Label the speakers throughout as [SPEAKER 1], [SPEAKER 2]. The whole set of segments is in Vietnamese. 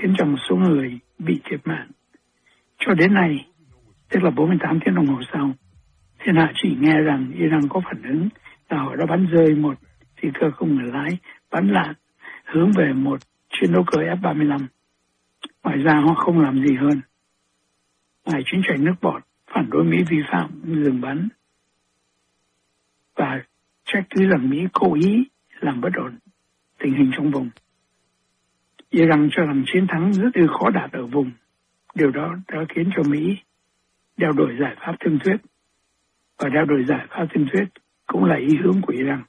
[SPEAKER 1] khiến cho một số người bị thiệt mạng. Cho đến nay, tức là 48 tiếng đồng hồ sau, thiên hạ chỉ nghe rằng Iran có phản ứng là họ đã bắn rơi một phi cơ không người lái bắn lạc hướng về một chiến đấu cơ F-35. Ngoài ra họ không làm gì hơn ngoài chiến tranh nước bọt, phản đối Mỹ vi phạm dừng bắn và trách cứ rằng Mỹ cố ý làm bất ổn tình hình trong vùng. Iran cho rằng chiến thắng rất khó đạt ở vùng. Điều đó đã khiến cho Mỹ đeo đổi giải pháp thương thuyết, và đeo đổi giải pháp thương thuyết cũng là ý hướng của Iran.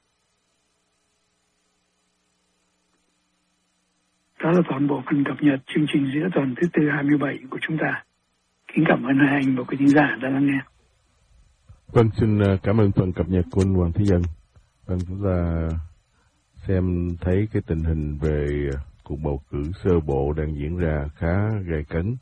[SPEAKER 1] Đó là toàn bộ phần cập nhật chương trình giữa tuần thứ Tư 27 của chúng ta. Kính cảm ơn hai anh và quý thính giả đã lắng nghe.
[SPEAKER 2] Vâng, xin cảm ơn phần cập nhật của anh Hoàng Thế Dân. Vâng, chúng ta xem thấy cái tình hình về cuộc bầu cử sơ bộ đang diễn ra khá gay cấn.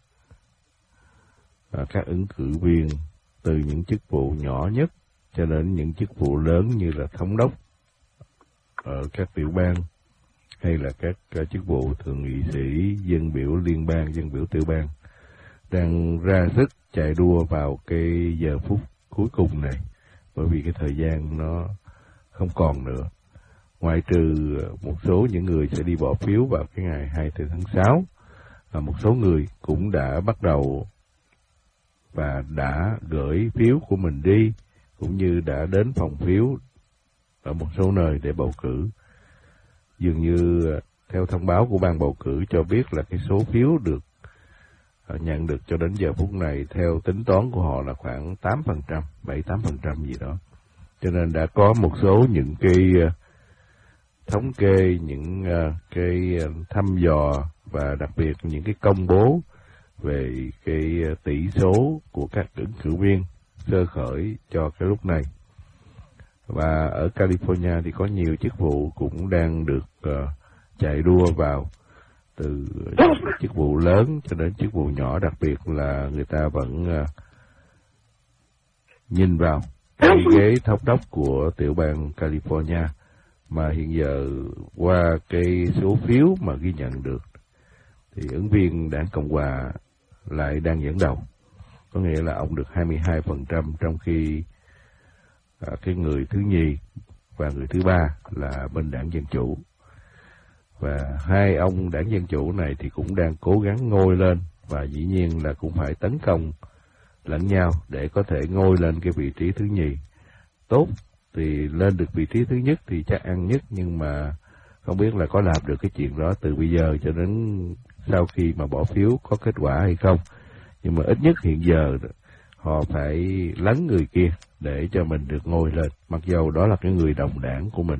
[SPEAKER 2] Các ứng cử viên từ những chức vụ nhỏ nhất cho đến những chức vụ lớn như là thống đốc ở các tiểu bang hay là các chức vụ thượng nghị sĩ, dân biểu liên bang, dân biểu tiểu bang đang ra sức chạy đua vào cái giờ phút cuối cùng này, bởi vì cái thời gian nó không còn nữa. Ngoại trừ một số những người sẽ đi bỏ phiếu vào cái ngày 24 tháng 6, và một số người cũng đã bắt đầu và đã gửi phiếu của mình đi, cũng như đã đến phòng phiếu ở một số nơi để bầu cử. Dường như theo thông báo của ban bầu cử cho biết là cái số phiếu được nhận được cho đến giờ phút này theo tính toán của họ là khoảng 8%, 7-8% gì đó. Cho nên đã có một số những cái thống kê, những cái thăm dò và đặc biệt những cái công bố về cái tỷ số của các ứng cử viên sơ khởi cho cái lúc này. Và ở California thì có nhiều chức vụ cũng đang được chạy đua vào, từ chức vụ lớn cho đến chức vụ nhỏ, đặc biệt là người ta vẫn nhìn vào cái ghế thống đốc của tiểu bang California, mà hiện giờ qua cái số phiếu mà ghi nhận được thì ứng viên đảng Cộng hòa lại đang dẫn đầu. Có nghĩa là ông được 22%, trong khi cái người thứ nhì và người thứ ba là bên đảng Dân Chủ. Và hai ông đảng Dân Chủ này thì cũng đang cố gắng ngôi lên, và dĩ nhiên là cũng phải tấn công lẫn nhau để có thể ngôi lên cái vị trí thứ nhì. Tốt thì lên được vị trí thứ nhất thì chắc ăn nhất, nhưng mà không biết là có làm được cái chuyện đó từ bây giờ cho đến sau khi mà bỏ phiếu có kết quả hay không. Nhưng mà ít nhất hiện giờ họ phải lấn người kia để cho mình được ngôi lên, mặc dầu đó là cái người đồng đảng của mình.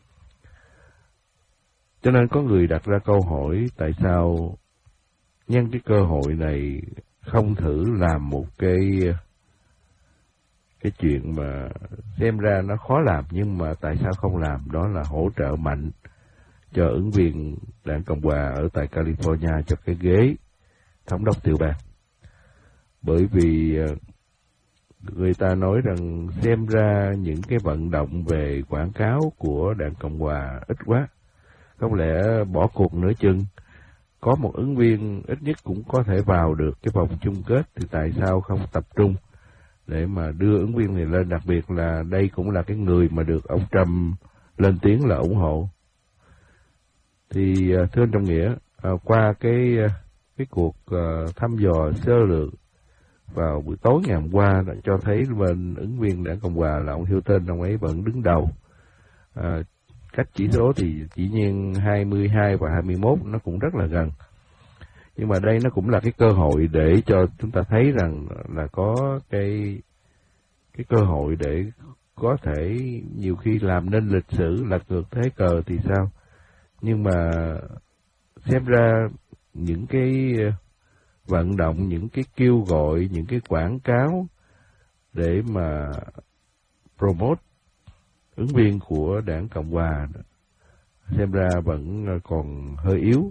[SPEAKER 2] Cho nên có người đặt ra câu hỏi tại sao nhân cái cơ hội này không thử làm một cái chuyện mà xem ra nó khó làm, nhưng mà tại sao không làm, đó là hỗ trợ mạnh cho ứng viên đảng Cộng hòa ở tại California cho cái ghế thống đốc tiểu bang. Bởi vì người ta nói rằng xem ra những cái vận động về quảng cáo của đảng Cộng hòa ít quá, không lẽ bỏ cuộc nửa chừng. Có một ứng viên ít nhất cũng có thể vào được cái vòng chung kết, thì tại sao không tập trung để mà đưa ứng viên này lên, đặc biệt là đây cũng là cái người mà được ông Trump lên tiếng là ủng hộ. Thì thưa anh Trọng Nghĩa, qua cái cuộc thăm dò sơ lược vào buổi tối ngày hôm qua đã cho thấy bên ứng viên đảng Cộng hòa là ông Hilton, ông ấy vẫn đứng đầu. Cách chỉ số thì chỉ nhiên 22 và 21 nó cũng rất là gần. Nhưng mà đây nó cũng là cái cơ hội để cho chúng ta thấy rằng là có cái cơ hội để có thể nhiều khi làm nên lịch sử, lật ngược thế cờ thì sao. Nhưng mà xem ra những cái vận động, những cái kêu gọi, những cái quảng cáo để mà promote ứng viên của đảng Cộng hòa xem ra vẫn còn hơi yếu.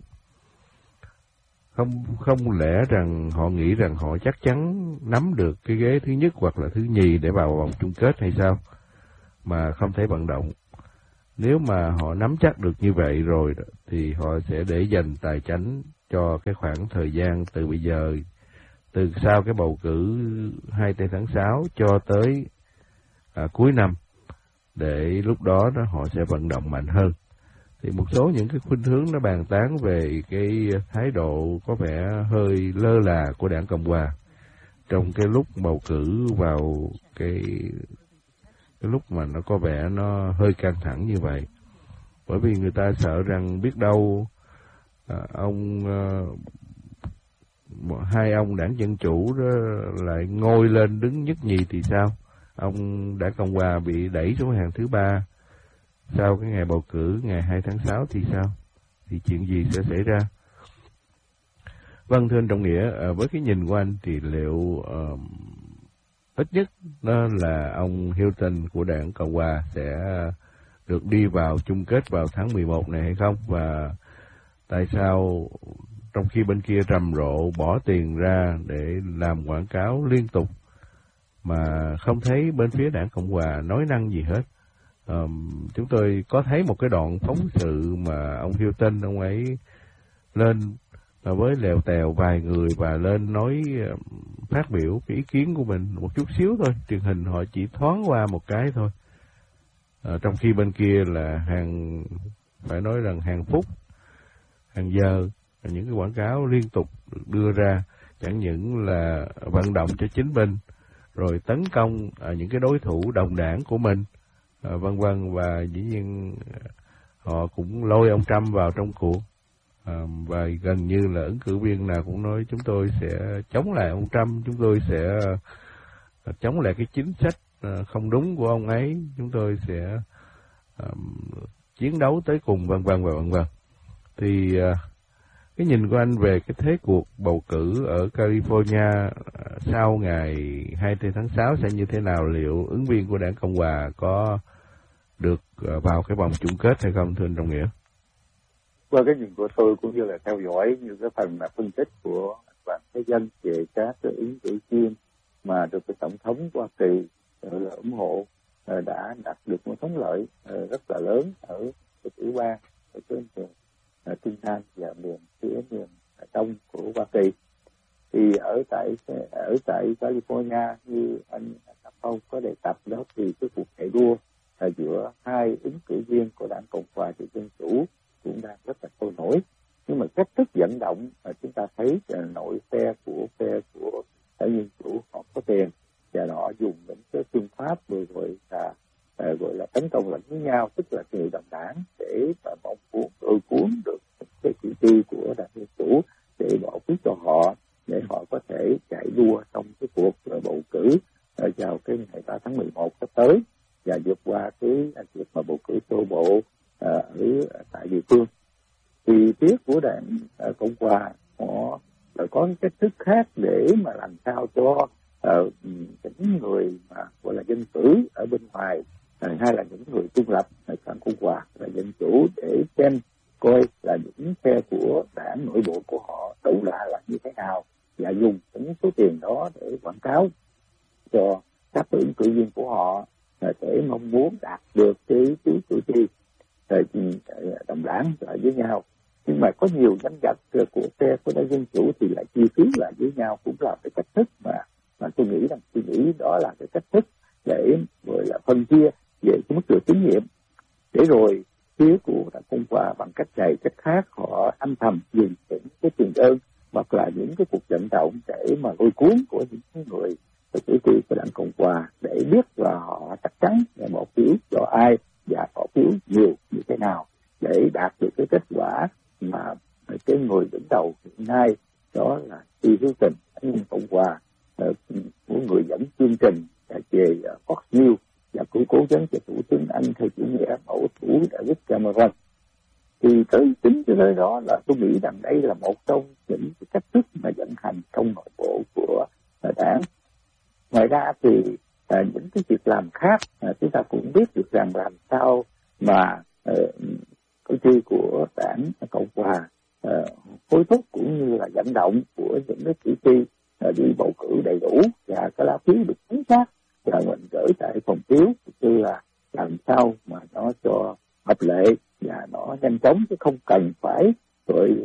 [SPEAKER 2] Không lẽ rằng họ nghĩ rằng họ chắc chắn nắm được cái ghế thứ nhất hoặc là thứ nhì để vào vòng chung kết hay sao mà không thể vận động. Nếu mà họ nắm chắc được như vậy rồi thì họ sẽ để dành tài chánh cho cái khoảng thời gian từ bây giờ, từ sau cái bầu cử 24 tháng 6 cho tới cuối năm, để lúc đó họ sẽ vận động mạnh hơn. Thì một số những cái khuynh hướng nó bàn tán về cái thái độ có vẻ hơi lơ là của đảng Cộng hòa trong cái lúc bầu cử vào cái lúc mà nó có vẻ nó hơi căng thẳng như vậy. Bởi vì người ta sợ rằng biết đâu hai ông đảng Dân Chủ đó lại ngôi lên đứng nhất nhì thì sao? Ông đảng Cộng hòa bị đẩy xuống hàng thứ 3 sau cái ngày bầu cử ngày 2 tháng 6 thì sao? Thì chuyện gì sẽ xảy ra? Vâng, thưa anh Trọng Nghĩa, với cái nhìn của anh thì liệu ít nhất đó là ông Hilton của đảng Cộng hòa sẽ được đi vào chung kết vào tháng 11 này hay không? Và tại sao trong khi bên kia rầm rộ bỏ tiền ra để làm quảng cáo liên tục mà không thấy bên phía đảng Cộng hòa nói năng gì hết? Chúng tôi có thấy một cái đoạn phóng sự mà ông Hilton, ông ấy lên với lèo tèo vài người và lên nói phát biểu cái ý kiến của mình một chút xíu thôi, truyền hình họ chỉ thoáng qua một cái thôi. Trong khi bên kia là phải nói rằng hàng phút, hàng giờ, những cái quảng cáo liên tục được đưa ra, chẳng những là vận động cho chính bên, rồi tấn công những cái đối thủ đồng đảng của mình, vân vân, và dĩ nhiên họ cũng lôi ông Trump vào trong cuộc. Và gần như là ứng cử viên nào cũng nói chúng tôi sẽ chống lại ông Trump, chúng tôi sẽ chống lại cái chính sách không đúng của ông ấy, chúng tôi sẽ chiến đấu tới cùng, vân vân và vân vân. Thì cái nhìn của anh về cái thế cuộc bầu cử ở California sau ngày 24 tháng 6 sẽ như thế nào? Liệu ứng viên của đảng Cộng hòa có được vào cái vòng chung kết hay không, thưa anh Trọng Nghĩa?
[SPEAKER 3] Qua cái nhìn của tôi cũng như là theo dõi như cái phần mà phân tích của Đoàn Thế Dân về các cái ứng cử viên mà được cái tổng thống Hoa Kỳ là ủng hộ, đã đạt được một thắng lợi rất là lớn ở tiểu bang, ở cái Trung Nam và phía miền Đông của Hoa Kỳ. Thì ở tại California như anh Phong có đề cập đó, thì cái cuộc chạy đua giữa hai ứng cử viên của đảng Cộng hòa và Dân Chủ cũng đang rất là sôi nổi. Nhưng mà cách thức vận động chúng ta thấy nội phe của đảng Dân Chủ họ có tiền và họ dùng những cái phương pháp gọi là tấn công lẫn với nhau, tức là người đồng đảng để mà mong muốn lôi cuốn được cái cử tri của đảng Dân Chủ để bỏ phiếu cho họ, để họ có thể chạy đua trong cái cuộc bầu cử vào cái ngày 3 tháng 11 sắp tới và vượt qua cái việc mà bầu cử sơ bộ ở tại địa phương. Thì phía của đảng Cộng hòa họ có cái cách thức khác để mà làm sao cho những người mà gọi là dân cử ở bên ngoài hay là những người trung lập ở đảng Cộng hòa là Dân Chủ để xem coi là những phe của đảng nội bộ của họ đủ là như thế nào, và dùng những số tiền đó để quảng cáo cho các ứng cử viên của họ để mong muốn đạt được cái phiếu cử tri đồng đảng lại với nhau. Nhưng mà có nhiều danh sách của phe của đảng Dân Chủ thì lại chi phiếu lại với nhau, cũng là cái cách thức mà tôi nghĩ đó là cái cách thức để gọi là phân chia về cái mức độ tín nhiệm, để rồi phía của đảng Cộng hòa bằng cách này cách khác họ âm thầm dùng những cái tiền đơn hoặc là những cái cuộc vận động để mà lôi cuốn của những người cử tri của đảng Cộng hòa để biết là họ chắc chắn là bỏ phiếu cho ai và bỏ phiếu nhiều như thế nào để đạt được cái kết quả mà cái người đứng đầu hiện nay đó là Steve Hilton, đảng Cộng hòa, của người dẫn chương trình về Fox News và cựu cố vấn cho thủ tướng Anh theo chủ nghĩa bảo thủ David Cameron. Thì tới tính cho tới đó là tôi nghĩ rằng đây là một trong những cái cách thức mà vận hành trong nội bộ của đảng. Ngoài ra thì những cái việc làm khác chúng ta cũng biết được rằng làm sao mà cử tri của đảng Cộng hòa hối thúc cũng như là vận động của những cái cử tri đi bầu cử đầy đủ và cái lá phiếu được chính xác và mình gửi tại phòng phiếu, như là làm sao mà nó cho hợp lệ và nó nhanh chóng, chứ không cần phải gọi là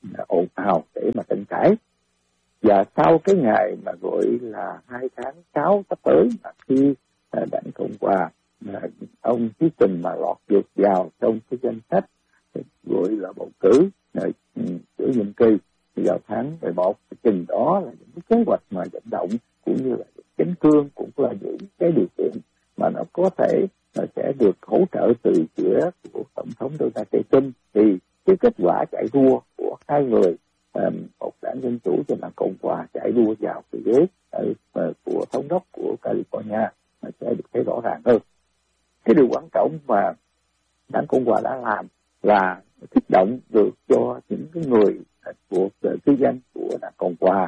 [SPEAKER 3] ồn ào để mà tranh cãi. Và sau cái ngày mà gọi là 2 tháng 6 sắp tới, mà khi Đảng Cộng Hòa ông thí sinh mà lọt được vào trong cái danh sách gọi là bầu cử giữa nhiệm kỳ vào tháng 11, chừng đó là những cái kế hoạch mà vận động cũng như là chấn cương, cũng là những cái điều kiện mà nó có thể sẽ được hỗ trợ từ phía của Tổng thống Donald Trump. Thì cái kết quả chạy đua của hai người, một đảng Dân Chủ và đảng Cộng Hòa chạy đua vào cái ghế của thống đốc của California sẽ được thấy rõ ràng hơn. Cái điều quan trọng mà đảng Cộng Hòa đã làm là kích động được cho những cái người của cư dân của đảng Cộng Hòa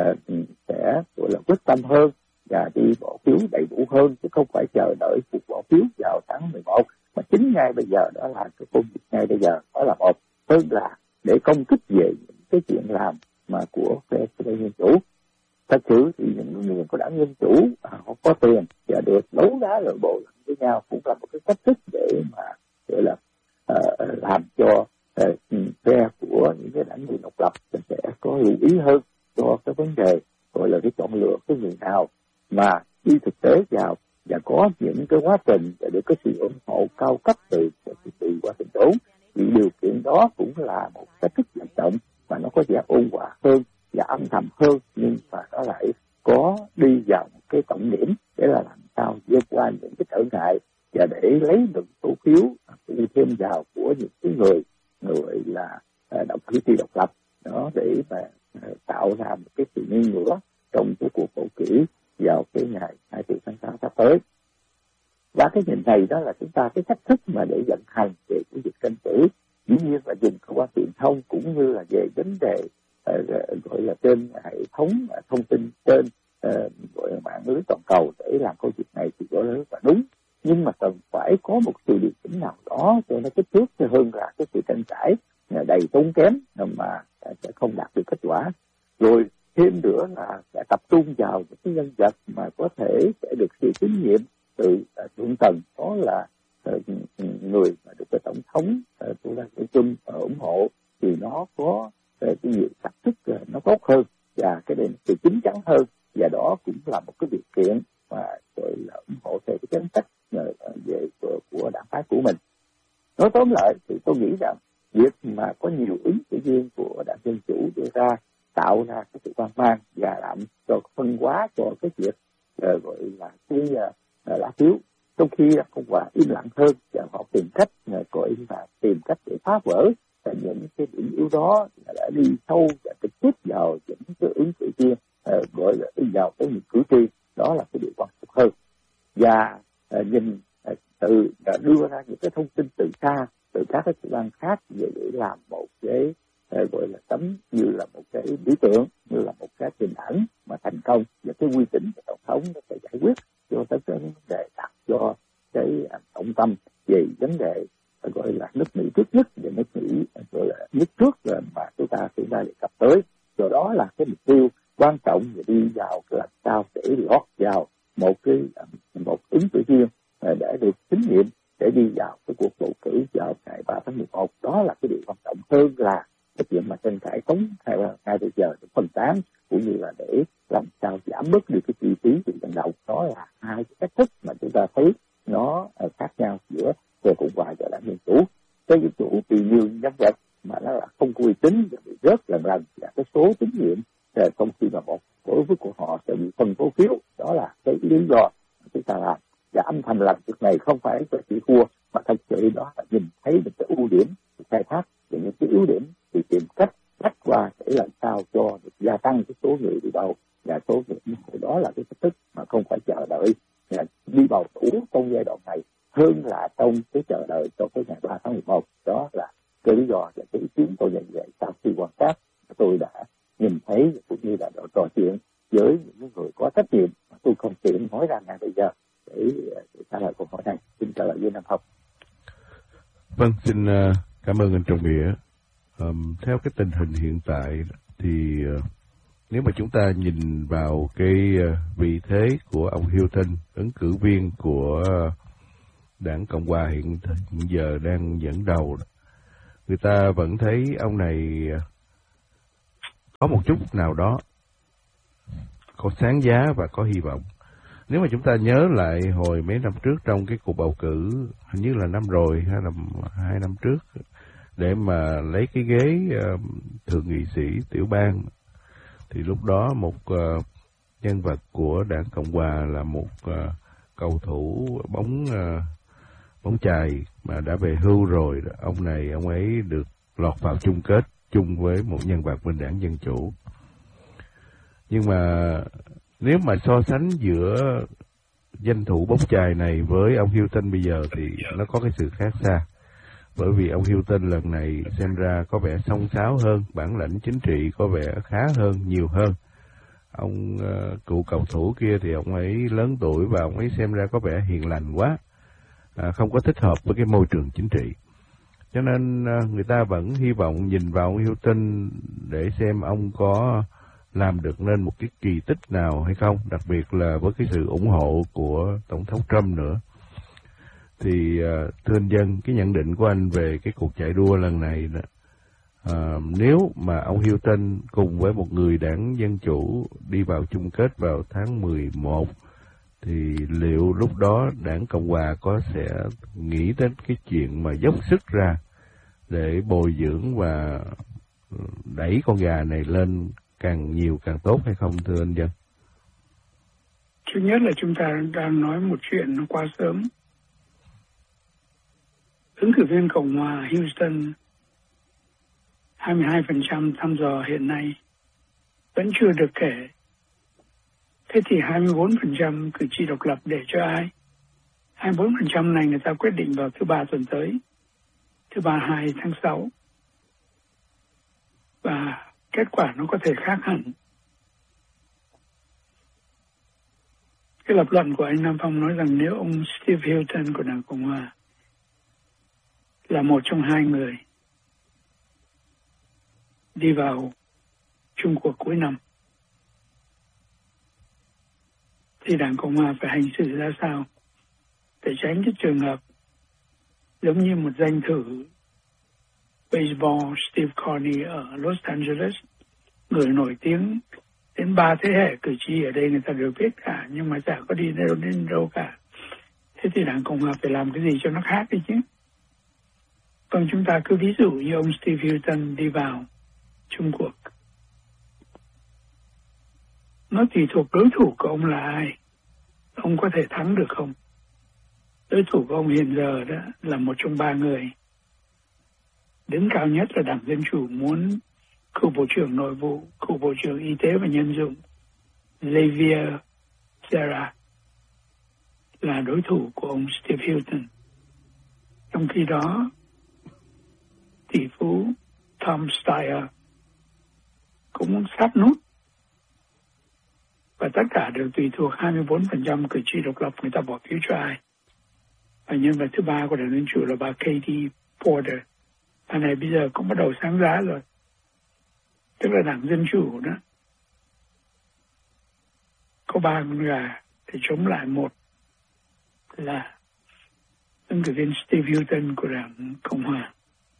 [SPEAKER 3] sẽ gọi là quyết tâm hơn và đi bỏ phiếu đầy đủ hơn, chứ không phải chờ đợi cuộc bỏ phiếu vào tháng 11, mà chính ngay bây giờ đó là cái công việc ngay bây giờ, đó là một hơn là để công kích về những cái chuyện làm mà của phe Dân Chủ. Thật sự thì những người của đảng Dân Chủ họ có tiền và được đấu đá nội bộ với nhau cũng là một cái cách thức để mà gọi là làm cho phe của những cái đảng người độc lập sẽ có lưu ý hơn cho cái vấn đề gọi là cái chọn lựa cái người nào mà đi thực tế vào và có những cái quá trình để có sự ủng hộ cao cấp từ Washington. Vì điều kiện đó cũng là một cách thức vận động mà nó có vẻ ôn hòa hơn và âm thầm hơn, nhưng mà nó lại có đi vào một cái tổng điểm để là làm sao vượt qua những cái trở ngại và để lấy được số phiếu thêm vào của những cái người là cử tri độc lập đó, để mà tạo ra một cái sự nghi ngửa trong cái cuộc bầu cử vào cái ngày 24 tháng 6 sắp tới. Và cái nhìn này đó là chúng ta cái cách thức mà để vận hành về cái việc tranh cử, dĩ nhiên là dùng qua truyền thông cũng như là về vấn đề gọi là trên hệ thống thông tin trên gọi là mạng lưới toàn cầu để làm câu chuyện này thì có rất là đúng, nhưng mà cần phải có một sự điều chỉnh nào đó cho nó kích thước hơn là cái sự tranh cãi đầy tốn kém mà sẽ không đạt được kết quả. Rồi thêm nữa là sẽ tập trung vào những cái nhân vật mà có thể sẽ được sự tín nhiệm từ thượng tầng, đó là người mà được cái tổng thống Donald Trump ủng hộ, thì nó có cái nhiều xác suất nó tốt hơn và cái đến sự chín chắn hơn, và đó cũng là một cái điều kiện mà gọi là ủng hộ theo cái chính sách về của đảng phái của mình. Nói tóm lại thì tôi nghĩ rằng việc mà có nhiều ứng cử viên của đảng Dân Chủ đưa ra tạo ra cái sự hoang mang và làm cho phân hóa cho cái việc gọi là cái lá phiếu, trong khi Cộng hòa im lặng hơn và họ tìm cách gọi là tìm cách để phá vỡ những cái điểm yếu đó, đã đi sâu và trực tiếp vào những cái ứng cử viên gọi là đi vào cái những cử tri. Đó là cái điều quan trọng hơn, và nhìn từ đưa ra những cái thông tin từ xa từ các cái cơ quan khác để làm một cái gọi là tấm như là một cái biểu tượng, như là một cái hình ảnh mà thành công và cái uy tín của tổng thống nó sẽ giải quyết cho tới cái vấn đề đặt cho cái trọng tâm về vấn đề gọi là nước Mỹ trước nhất và nước Mỹ gọi là nước trước mà chúng ta đề cập tới. Do đó là cái mục tiêu quan trọng để đi vào làm sao để lót vào một ứng cử viên để được tín nhiệm để đi vào cái cuộc bầu cử vào ngày 3 tháng 11. Đó là cái điều quan trọng hơn là cái chuyện mà tranh cãi tốn ngay bây giờ để phân tán, cũng như là để làm sao giảm bớt đi cái chi phí từ vận động. Đó là hai cái cách thức mà chúng ta thấy nó khác nhau giữa phe Cộng hòa và đảng Dân Chủ. Cái Dân Chủ vì nhiều nhân vật mà nó là không có uy tín và bị rớt lần và cái số tín nhiệm trong khi mà một đối với của họ sẽ bị phân phối phiếu. Đó là cái lý do mà chúng ta làm, và âm thầm làm việc này không phải cho chỉ thua, mà thật sự đó là nhìn thấy được cái ưu điểm, khai thác và những cái yếu điểm thì tìm cách lách qua để làm sao cho được gia tăng cái số người đi bầu và số người ủng hộ. Đó là cái cách thức mà không phải chờ đợi đi bầu cử trong giai đoạn này, hơn là trong cái chờ đợi cho cái ngày 3 tháng 11. Đó là cái lý do và cái ý kiến tôi nhận vậy sau khi quan sát tôi đã nhìn thấy cũng như là trò chuyện với những người có trách nhiệm mà tôi không tiện nói ra ngay bây giờ để trả lời câu hỏi này. Xin trả lời với Nam Học.
[SPEAKER 2] Vâng, xin cảm ơn anh Trọng Nghĩa. Theo cái tình hình hiện tại thì nếu mà chúng ta nhìn vào cái vị thế của ông Hilton, ứng cử viên của đảng Cộng hòa hiện giờ đang dẫn đầu, người ta vẫn thấy ông này có một chút nào đó có sáng giá và có hy vọng. Nếu mà chúng ta nhớ lại hồi mấy năm trước trong cái cuộc bầu cử, hình như là năm rồi hay là 2 năm trước, để mà lấy cái ghế thượng nghị sĩ tiểu bang, thì lúc đó một nhân vật của đảng Cộng Hòa là một cầu thủ bóng chày mà đã về hưu rồi. Ông ấy được lọt vào chung kết chung với một nhân vật bên đảng Dân Chủ. Nhưng mà nếu mà so sánh giữa danh thủ bóng chày này với ông Hilton bây giờ thì nó có cái sự khác xa. Bởi vì ông Hilton lần này xem ra có vẻ xông xáo hơn, bản lĩnh chính trị có vẻ khá hơn, nhiều hơn. Ông cựu cầu thủ kia thì ông ấy lớn tuổi và ông ấy xem ra có vẻ hiền lành quá, không có thích hợp với cái môi trường chính trị. Cho nên người ta vẫn hy vọng nhìn vào ông Hilton để xem ông có làm được nên một cái kỳ tích nào hay không, đặc biệt là với cái sự ủng hộ của Tổng thống Trump nữa. Thì thưa anh Dân, cái nhận định của anh về cái cuộc chạy đua lần này đó, nếu mà ông Hilton cùng với một người đảng Dân Chủ đi vào chung kết vào tháng 11, thì liệu lúc đó đảng Cộng Hòa có sẽ nghĩ đến cái chuyện mà dốc sức ra để bồi dưỡng và đẩy con gà này lên càng nhiều càng tốt hay không, thưa anh Dân?
[SPEAKER 1] Thứ nhất là chúng ta đang nói một chuyện nó quá sớm. Ứng cử viên Cộng hòa Houston 22% thăm dò hiện nay vẫn chưa được kể. Thế thì 24% cử tri độc lập để cho ai? 24% này người ta quyết định vào thứ Ba tuần tới, thứ Ba 2 tháng 6. Và kết quả nó có thể khác hẳn. Cái lập luận của anh Nam Phong nói rằng nếu ông Steve Hilton của đảng Cộng hòa là một trong hai người đi vào chung cuộc cuối năm, thì đảng Cộng hòa phải hành xử ra sao để tránh cái trường hợp giống như một danh thử baseball Steve Carney ở Los Angeles, người nổi tiếng đến 3 thế hệ cử tri ở đây người ta đều biết cả, nhưng mà chả có đi đến đâu cả. Thế thì đảng Cộng hòa phải làm cái gì cho nó khác đi chứ. Còn chúng ta cứ ví dụ như ông Steve Hilton đi vào chung cuộc, nó tùy thuộc đối thủ của ông là ai, ông có thể thắng được không. Đối thủ của ông hiện giờ đó là một trong 3 người. Đứng cao nhất là đảng Dân Chủ muốn cựu Bộ trưởng Nội vụ, cựu Bộ trưởng Y tế và Nhân dụng Xavier Becerra là đối thủ của ông Steve Hilton. Trong khi đó, tỷ phú Tom Steyer cũng sát nút. Và tất cả đều tùy thuộc 24% cử tri độc lập người ta bỏ phiếu cho ai. Và nhân vật thứ 3 của đảng Dân Chủ là bà Katie Porter. Bà này bây giờ cũng bắt đầu sáng giá rồi. Tức là đảng Dân Chủ đó có 3 con gà để chống lại một là ứng cử viên Steve Hilton của đảng Cộng hòa.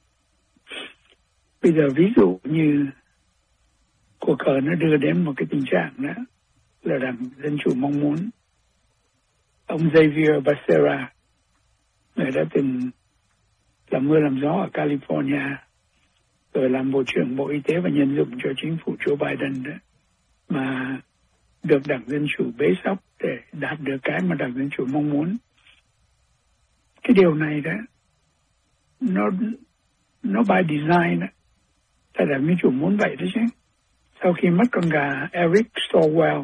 [SPEAKER 1] Bây giờ ví dụ như cuộc cờ nó đưa đến một cái tình trạng đó là đảng Dân Chủ mong muốn ông Xavier Becerra, người đã từng làm mưa làm gió ở California, rồi làm Bộ trưởng Bộ Y tế và Nhân dụng cho chính phủ Joe Biden đó, mà được đảng Dân Chủ bế sóc để đạt được cái mà đảng Dân Chủ mong muốn. Cái điều này đó, nó by design đó, tại đảng Dân Chủ muốn vậy đó chứ. Sau khi mất con gà Eric Swalwell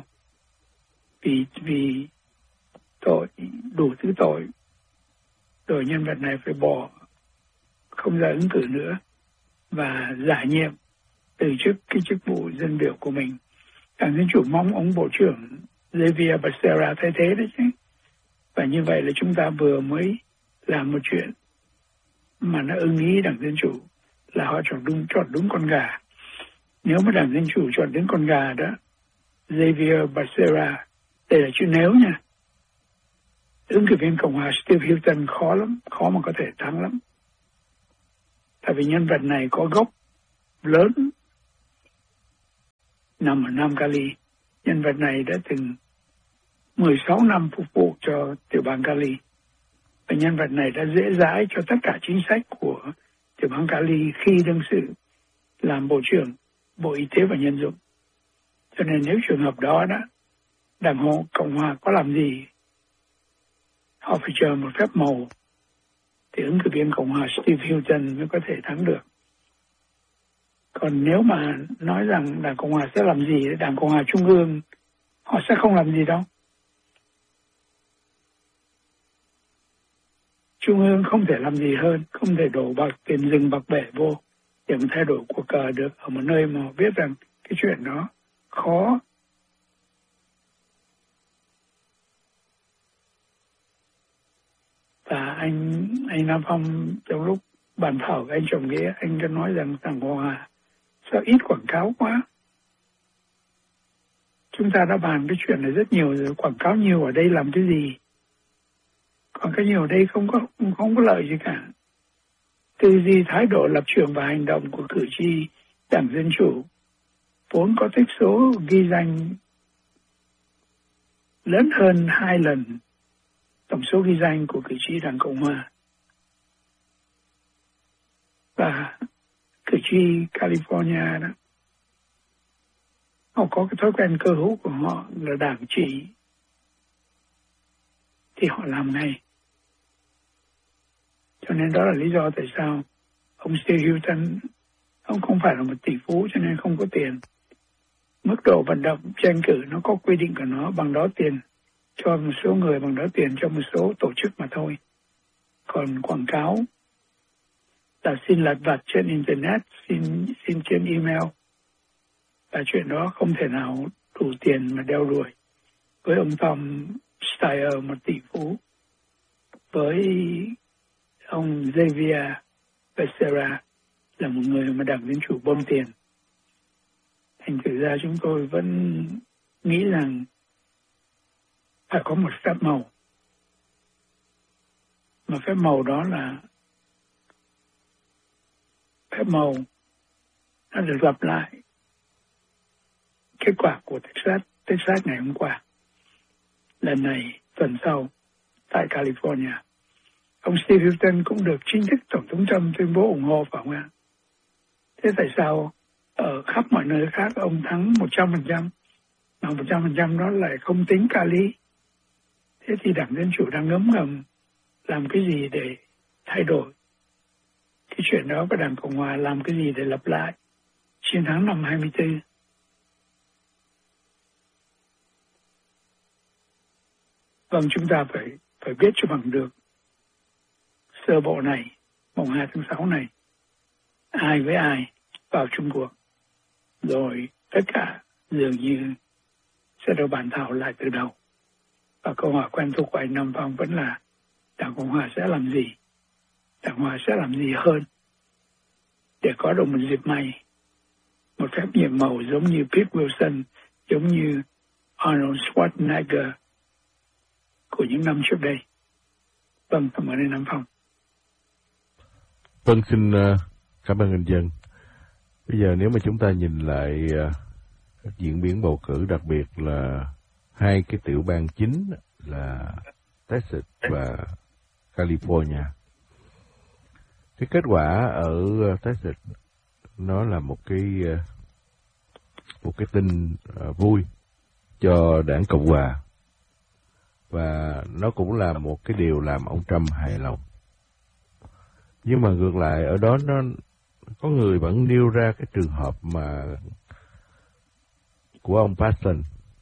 [SPEAKER 1] vì tội đủ thứ tội, rồi nhân vật này phải bỏ, không ra ứng cử nữa và giải nhiệm từ chức cái chức vụ dân biểu của mình. Đảng Dân Chủ mong ông Bộ trưởng Xavier Becerra thay thế đấy chứ. Và như vậy là chúng ta vừa mới làm một chuyện mà nó ưng ý đảng Dân Chủ, là họ chọn đúng con gà. Nếu mà đảng Dân Chủ chọn đúng con gà đó, Xavier Becerra, đây là chữ nếu nha, ứng cử viên Cộng hòa Steve Hilton khó lắm, khó mà có thể thắng lắm. Tại vì nhân vật này có gốc lớn nằm ở Nam Cali. Nhân vật này đã từng 16 năm phục vụ cho tiểu bang Cali. Và nhân vật này đã dễ dãi cho tất cả chính sách của tiểu bang Cali khi đương sự làm Bộ trưởng Bộ Y tế và Nhân dụng. Cho nên nếu trường hợp đó Đảng Cộng hòa có làm gì, họ phải chờ một phép màu thì ứng cử viên Cộng hòa Steve Hilton mới có thể thắng được. Còn nếu mà nói rằng Đảng Cộng hòa sẽ làm gì, Đảng Cộng hòa Trung ương họ sẽ không làm gì đâu. Trung ương không thể làm gì hơn, không thể đổ tiền rừng bạc bể vô để mà thay đổi cuộc cờ được ở một nơi mà biết rằng cái chuyện đó khó. Và anh Nam Phong trong lúc bàn thảo với anh chồng Nghĩa, anh có nói rằng Đảng Cộng hòa sao ít quảng cáo quá. Chúng ta đã bàn cái chuyện này rất nhiều rồi, quảng cáo nhiều ở đây làm cái gì? Còn cái nhiều ở đây không có lợi gì cả. Tư duy, thái độ, lập trường và hành động của cử tri Đảng Dân Chủ vốn có tích số ghi danh lớn hơn 2 lần tổng số ghi danh của cử tri Đảng Cộng hòa. Và cử tri California đó, họ có cái thói quen cơ hữu của họ là đảng trị thì họ làm ngay. Cho nên đó là lý do tại sao ông Steve Hilton, ông không phải là một tỷ phú cho nên không có tiền. Mức độ vận động tranh cử nó có quy định của nó, bằng đó tiền cho một số người, bằng đó tiền cho một số tổ chức mà thôi. Còn quảng cáo là xin lặt vặt trên Internet, xin trên email, và chuyện đó không thể nào đủ tiền mà đeo đuổi. Với ông Tom Steyer, một tỷ phú, với ông Xavier Becerra là một người mà Đảng Dân Chủ bơm tiền. Thành thử ra chúng tôi vẫn nghĩ rằng phải có một phép màu. Mà phép màu đó là phép màu nó được lặp lại kết quả của Texas ngày hôm qua. Lần này tuần sau tại California, ông Steve Hilton cũng được chính thức Tổng thống Trump tuyên bố ủng hộ, phải không ạ? Thế tại sao ở khắp mọi nơi khác ông thắng 100%, mà 100% đó lại không tính Cali? Thế thì Đảng Dân Chủ đang ngấm ngầm làm cái gì để thay đổi cái chuyện đó, và Đảng Cộng hòa làm cái gì để lặp lại chiến thắng năm 24? Vâng, chúng ta phải biết cho bằng được sơ bộ này, mùng 2 tháng 6 này, ai với ai vào Trung Quốc, rồi tất cả dường như sẽ được bàn thảo lại từ đầu. Và câu hỏi quen thuộc của anh Nam Phong vẫn là Đảng Cộng hòa sẽ làm gì? Đảng Cộng hòa sẽ làm gì hơn để có được một dịp may, một phép nhiệm màu giống như Pete Wilson, giống như Arnold Schwarzenegger của những năm trước đây. Vâng, cảm ơn anh Nam Phong.
[SPEAKER 2] Vâng, xin cảm ơn anh Dân. Bây giờ nếu mà chúng ta nhìn lại diễn biến bầu cử, đặc biệt là hai cái tiểu bang chính là Texas và California, cái kết quả ở Texas nó là một cái tin vui cho Đảng Cộng hòa, và nó cũng là một cái điều làm ông Trump hài lòng. Nhưng mà ngược lại ở đó nó có người vẫn nêu ra cái trường hợp mà của ông Paxton,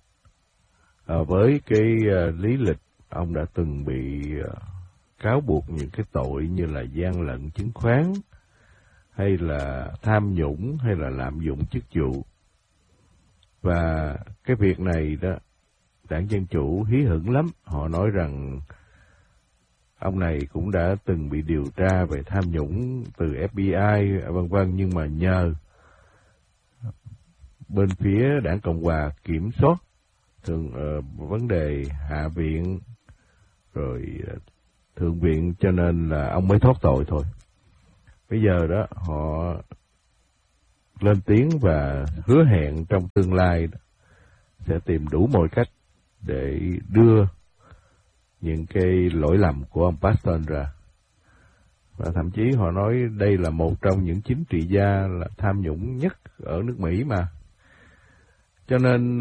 [SPEAKER 2] với cái lý lịch ông đã từng bị cáo buộc những cái tội như là gian lận chứng khoán, hay là tham nhũng, hay là lạm dụng chức vụ. Và cái việc này đó, Đảng Dân Chủ hí hửng lắm. Họ nói rằng ông này cũng đã từng bị điều tra về tham nhũng từ FBI, vân vân, nhưng mà nhờ bên phía Đảng Cộng hòa kiểm soát vấn đề Hạ viện rồi Thượng viện, cho nên là ông mới thoát tội thôi. Bây giờ đó họ lên tiếng và hứa hẹn trong tương lai sẽ tìm đủ mọi cách để đưa những cái lỗi lầm của ông Paxton ra. Và thậm chí họ nói đây là một trong những chính trị gia là tham nhũng nhất ở nước Mỹ mà. Cho nên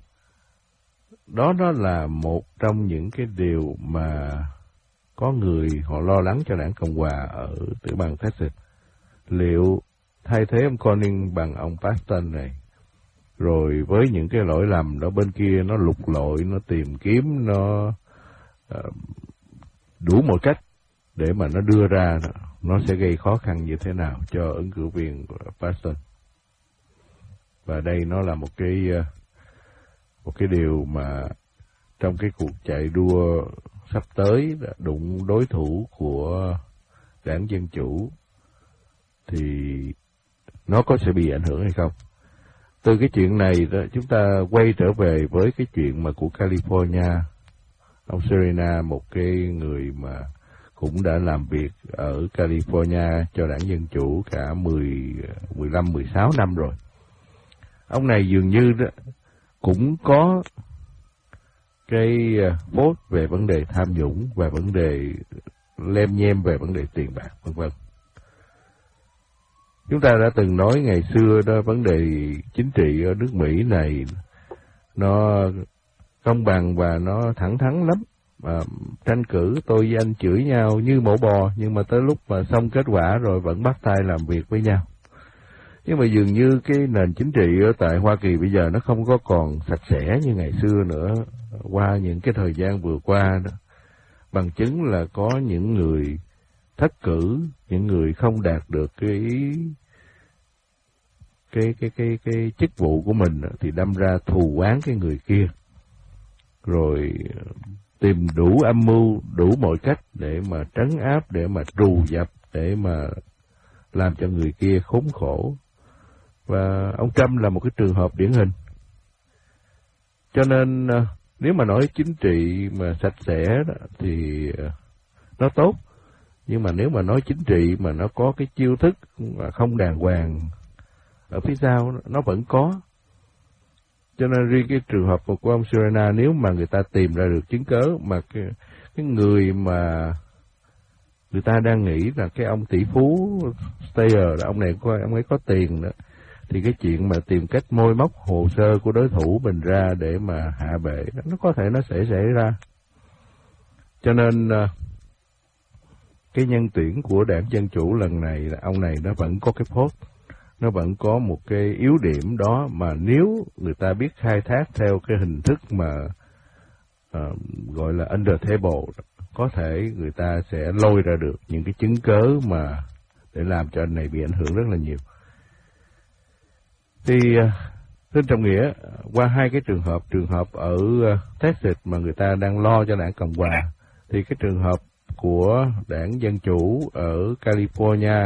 [SPEAKER 2] đó là một trong những cái điều mà có người họ lo lắng cho đảng Cộng Hòa ở tiểu bang Texas. Liệu thay thế ông Cornyn bằng ông Paxton này, rồi với những cái lỗi lầm đó bên kia nó lục lội, nó tìm kiếm, nó đủ mọi cách để mà nó đưa ra, nó sẽ gây khó khăn như thế nào cho ứng cử viên Paxton. Và đây nó là một cái điều mà trong cái cuộc chạy đua sắp tới đụng đối thủ của đảng Dân Chủ thì nó sẽ bị ảnh hưởng hay không. Từ cái chuyện này đó, chúng ta quay trở về với cái chuyện mà của California, ông Serena, một cái người mà cũng đã làm việc ở California cho đảng Dân Chủ cả 15-16 năm rồi. Ông này dường như đó cũng có cái post về vấn đề tham nhũng và vấn đề lem nhem về vấn đề tiền bạc, vân vân. Chúng ta đã từng nói ngày xưa đó, vấn đề chính trị ở nước Mỹ này nó công bằng và nó thẳng thắn lắm. Mà tranh cử tôi với anh chửi nhau như mổ bò, nhưng mà tới lúc mà xong kết quả rồi vẫn bắt tay làm việc với nhau. Nhưng mà dường như cái nền chính trị ở tại Hoa Kỳ bây giờ nó không có còn sạch sẽ như ngày xưa nữa. Qua những cái thời gian vừa qua đó, bằng chứng là có những người thất cử, những người không đạt được cái chức vụ của mình thì đâm ra thù oán cái người kia, rồi tìm đủ âm mưu, đủ mọi cách để mà trấn áp, để mà trù dập, để mà làm cho người kia khốn khổ. Và ông Trump là một cái trường hợp điển hình. Cho nên nếu mà nói chính trị mà sạch sẽ đó, thì nó tốt. Nhưng mà nếu mà nói chính trị mà nó có cái chiêu thức mà không đàng hoàng ở phía sau, nó vẫn có. Cho nên riêng cái trường hợp của ông Serena, nếu mà người ta tìm ra được chứng cớ mà cái người mà người ta đang nghĩ là cái ông tỷ phú Steyer là ông ấy có tiền đó, thì cái chuyện mà tìm cách môi móc hồ sơ của đối thủ mình ra để mà hạ bệ, nó có thể nó sẽ xảy ra. Cho nên cái nhân tuyển của đảng Dân Chủ lần này là ông này nó vẫn có cái post, nó vẫn có một cái yếu điểm đó mà nếu người ta biết khai thác theo cái hình thức mà gọi là under table, có thể người ta sẽ lôi ra được những cái chứng cớ mà để làm cho anh này bị ảnh hưởng rất là nhiều. Thì Thưa Trọng Nghĩa, qua hai cái trường hợp ở Texas mà người ta đang lo cho đảng Cộng Hòa, thì cái trường hợp của đảng Dân Chủ ở California,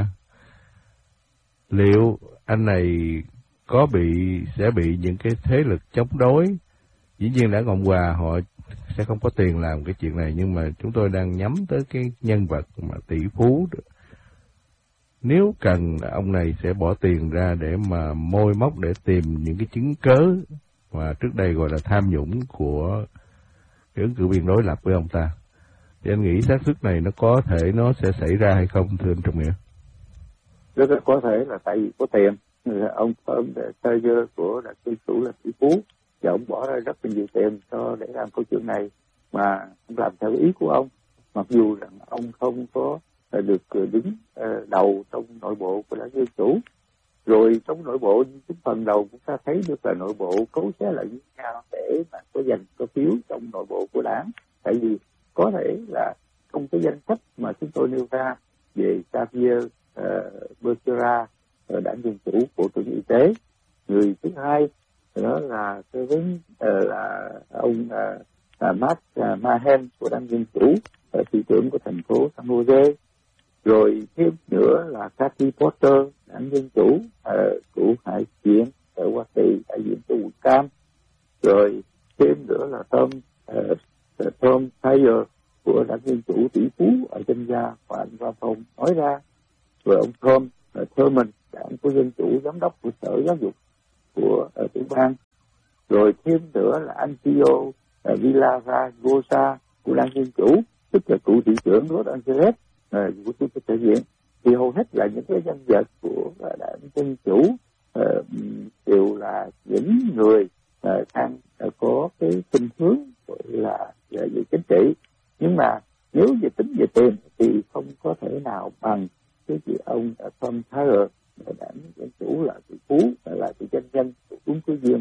[SPEAKER 2] liệu anh này sẽ bị những cái thế lực chống đối? Dĩ nhiên đảng Cộng Hòa họ sẽ không có tiền làm cái chuyện này, nhưng mà chúng tôi đang nhắm tới cái nhân vật mà tỷ phú. Nếu cần, ông này sẽ bỏ tiền ra để mà môi móc, để tìm những cái chứng cớ mà trước đây gọi là tham nhũng của cái ứng cử viên đối lập với ông ta. Thì anh nghĩ xác suất này nó sẽ xảy ra hay không, thưa anh Trọng Nghĩa?
[SPEAKER 3] Rất có thể là tại vì có tiền. Ông Steyer của đảng Dân Chủ là tỷ phú, và ông bỏ ra rất là nhiều tiền để làm câu chuyện này, mà ông làm theo ý của ông, mặc dù rằng ông không có được đứng đầu trong nội bộ của đảng Dân Chủ. Rồi trong nội bộ, những phần đầu chúng ta thấy được là nội bộ cấu xé lại với nhau để mà có giành có phiếu trong nội bộ của đảng. Tại vì có thể là trong cái danh sách mà chúng tôi nêu ra về Xavier Becerra ở đảng Dân Chủ, Bộ trưởng Y tế, người thứ hai đó là là ông Matt Mahen của đảng Dân Chủ, thị trưởng của thành phố San Jose. Rồi thêm nữa là Kathy Porter, đảng Dân Chủ của Hạ viện ở Hoa Kỳ, đại diện cho quận Cam. Rồi thêm nữa là Tom Steyer của đảng Dân Chủ, tỷ phú ở Georgia và anh Văn Phong nói ra. Rồi ông Tom Thurmond đảng của Dân Chủ, giám đốc của Sở Giáo dục của tiểu bang, rồi thêm nữa là Antonio Villaraigosa của Đảng Dân Chủ, tức là cựu thị trưởng Los Angeles của Chủ tịch Hạ viện. Thì hầu hết là những cái nhân vật của Đảng Dân Chủ đều là những người đang có cái khuynh hướng gọi là về chính trị, nhưng mà nếu về tính về tiền thì không có thể nào bằng cái gì ông Tom Tyler, Đảng Dân Chủ là tỷ phú, là tỷ doanh nhân của ứng cử viên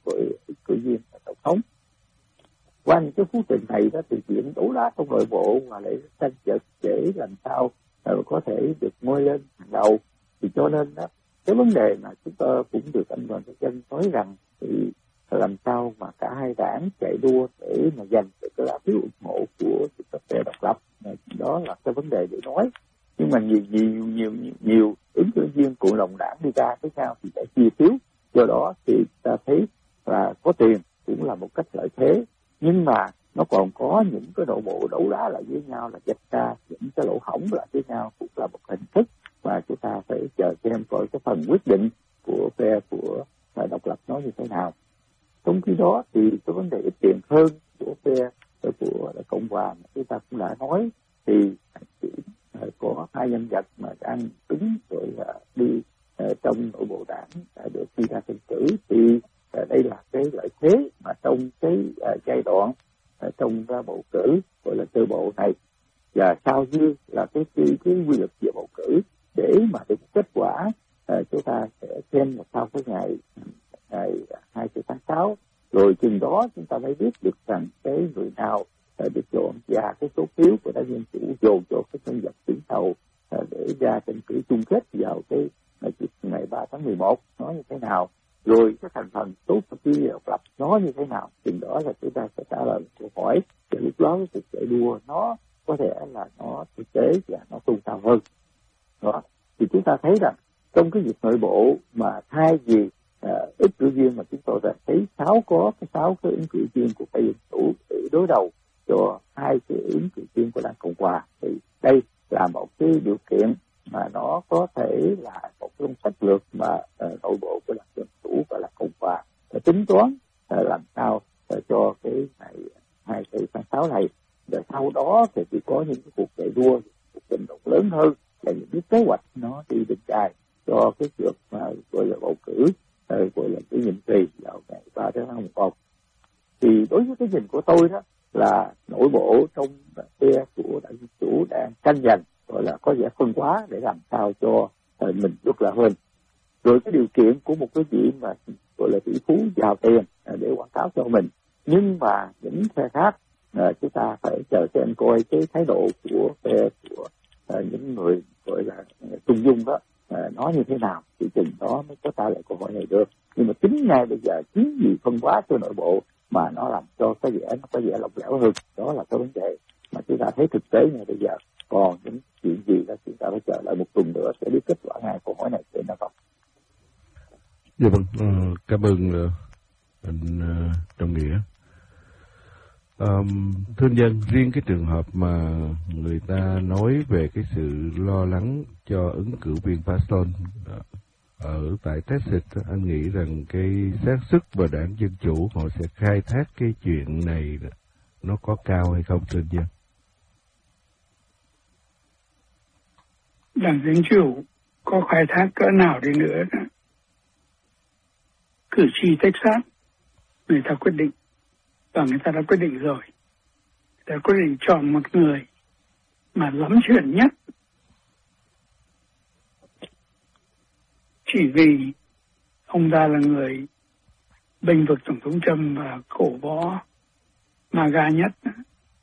[SPEAKER 3] tổng thống. Qua những cái phú trình này đó thì chuyện đấu đá trong nội bộ mà lại tranh chấp để làm sao có thể được ngôi lên hàng đầu. Thì cho nên đó, cái vấn đề mà chúng ta cũng được anh Đoàn Thế Dân nói rằng thì làm sao mà cả hai đảng chạy đua để mà giành được cái lá phiếu ủng hộ của các phe độc lập, đó là cái vấn đề để nói. Nhưng mà nhiều ứng cử viên của đồng đảng đi ra với nhau thì phải chia phiếu, do đó thì ta thấy là có tiền cũng là một cách lợi thế, nhưng mà nó còn có những cái nội bộ đấu đá lại với nhau, là dạch ra những cái lỗ hổng lại với nhau, cũng là một hình thức mà chúng ta phải chờ xem coi cái phần quyết định của phe của độc lập nó như thế nào. Trong khi đó thì cái vấn đề ít tiền hơn của phe của Cộng hòa mà chúng ta cũng đã nói, thì có hai nhân vật mà đang đứng rồi đi trong nội bộ đảng đã được đi ra tranh cử, thì đây là cái lợi thế mà trong cái giai đoạn trong bầu cử gọi là sơ bộ này, và sau như là cái quy luật về bầu cử để mà được kết quả chúng ta sẽ xem là sau cái ngày 20 tháng 6, rồi chừng đó chúng ta mới biết được rằng cái người nào được chọn và cái số phiếu của Đảng Dân Chủ dồn cho cái nhân vật tuyển đầu để ra tranh cử chung kết vào cái ngày 3 tháng 11 nó như thế nào, rồi cái thành phần số phiếu độc lập nó như thế nào. Chừng đó là chúng ta sẽ trả lời câu hỏi, và lúc đó cái cuộc chạy đua nó có thể là nó thực tế và nó sâu xa hơn. Đó thì chúng ta thấy rằng trong cái việc nội bộ mà thay vì ứng cử viên mà chúng tôi đã thấy có 6 cái ứng cử viên của phe Dân Chủ để đối đầu cho 2 cái ứng cử viên của Đảng Cộng hòa, thì đây là một cái điều kiện mà nó có thể là một cái sách lược mà nội bộ của Đảng Dân Chủ và Đảng Cộng hòa để tính toán làm sao cho cái ngày 20 tháng 6 này. Và sau đó thì chỉ có những cái cuộc chạy đua, cuộc vận động lớn hơn và những cái kế hoạch nó đi định dài cho cái việc mà gọi là bầu cử, gọi là cái nhiệm kỳ vào ngày 3 tháng 11. Thì đối với cái nhìn của tôi đó là nội bộ trong phe của Đảng Dân Chủ đang tranh giành, gọi là có vẻ phân hóa để làm sao cho mình được là hơn. Rồi cái điều kiện của một cái vị mà gọi là tỷ phú giàu tiền để quảng cáo cho mình, nhưng mà những phe khác chúng ta phải chờ xem coi cái thái độ của phe của những người gọi là trung dung đó nó như thế nào, thì chừng đó mới có trả lời câu hỏi này được. Nhưng mà chính ngay bây giờ chính vì phân hóa cho nội bộ mà nó làm cho cái vẻ nó có vẻ lỏng lẻo hơn, đó là cái vấn đề mà chúng ta thấy thực tế ngay bây giờ. Còn những chuyện gì đó chúng ta phải chờ lại một tuần nữa sẽ biết kết quả ngay câu hỏi này sẽ nào không.
[SPEAKER 2] Dạ vâng, cảm ơn anh Trọng Nghĩa. Thưa dân, riêng cái trường hợp mà người ta nói về cái sự lo lắng cho ứng cử viên Pastor ở tại Texas, anh nghĩ rằng cái xác suất và Đảng Dân Chủ họ sẽ khai thác cái chuyện này nó có cao hay không, thưa dân?
[SPEAKER 1] Đảng Dân Chủ có khai thác cỡ nào đi nữa đó, cử tri Texas người ta quyết định, và người ta đã quyết định rồi. Người ta quyết định chọn một người mà lắm chuyện nhất, chỉ vì ông ta là người bênh vực Tổng thống Trump và cổ võ MAGA nhất,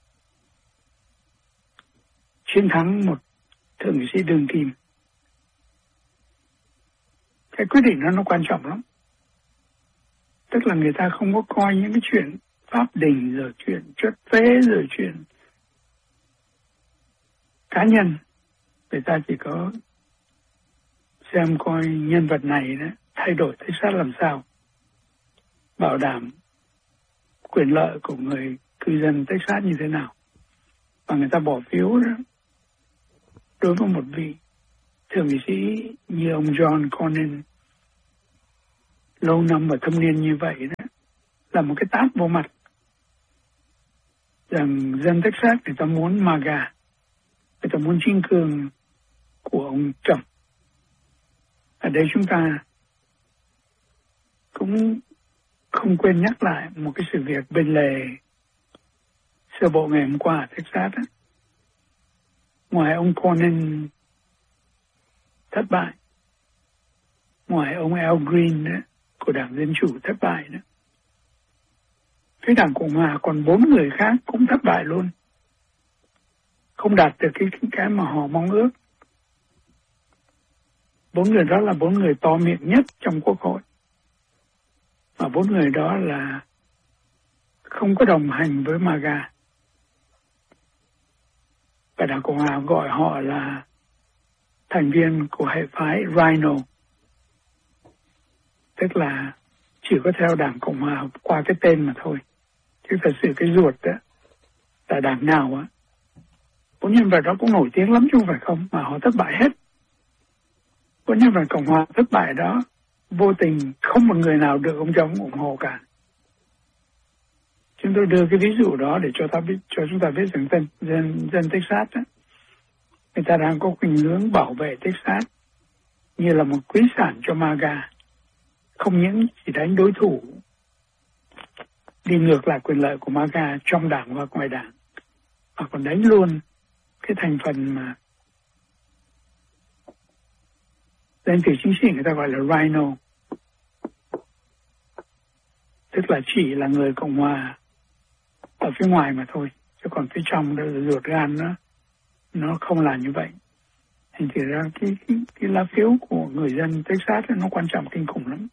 [SPEAKER 1] chiến thắng một thượng nghị sĩ đương kim. Cái quyết định đó nó quan trọng lắm. Tức là người ta không có coi những cái chuyện pháp đình, rồi chuyện chốt phế, rồi chuyện cá nhân. Người ta chỉ có xem coi nhân vật này đó, thay đổi Texas làm sao, bảo đảm quyền lợi của người cư dân Texas như thế nào. Và người ta bỏ phiếu đó đối với một vị thượng nghị sĩ như ông John Cornyn lâu năm và thâm niên như vậy đó là một cái tát vô mặt rằng dân Texas người ta muốn MAGA, người ta muốn chính quyền của ông Trump. Ở đây chúng ta cũng không quên nhắc lại một cái sự việc bên lề sơ bộ ngày hôm qua ở Texas đó. Ngoài ông Cornyn thất bại, ngoài ông Al Green đó, của Đảng Dân Chủ thất bại đó, phía Đảng Cộng Hòa còn 4 người khác cũng thất bại luôn, không đạt được cái mà họ mong ước. 4 người đó là 4 người to miệng nhất trong Quốc hội, mà 4 người đó là không có đồng hành với MAGA. Và Đảng Cộng Hòa gọi họ là thành viên của hệ phái Rhino, tức là chỉ có theo Đảng Cộng Hòa qua cái tên mà thôi, chứ thật sự cái ruột đó là đảng nào á. 4 nhân vật đó cũng nổi tiếng lắm chứ không phải không, mà họ thất bại hết. 4 nhân vật Cộng Hòa thất bại đó vô tình không một người nào được ông Trump ủng hộ cả. Chúng tôi đưa cái ví dụ đó để cho chúng ta biết rằng dân Texas đó, người ta đang có khuynh hướng bảo vệ Texas như là một quý sản cho MAGA, không những chỉ đánh đối thủ đi ngược lại quyền lợi của MAGA trong đảng và ngoài đảng, mà còn đánh luôn cái thành phần mà danh từ chính trị người ta gọi là Rhino, tức là chỉ là người Cộng Hòa ở phía ngoài mà thôi, chứ còn phía trong đó là ruột gan nó không là như vậy. Thành thử ra cái lá phiếu của người dân Texas nó quan trọng kinh khủng lắm.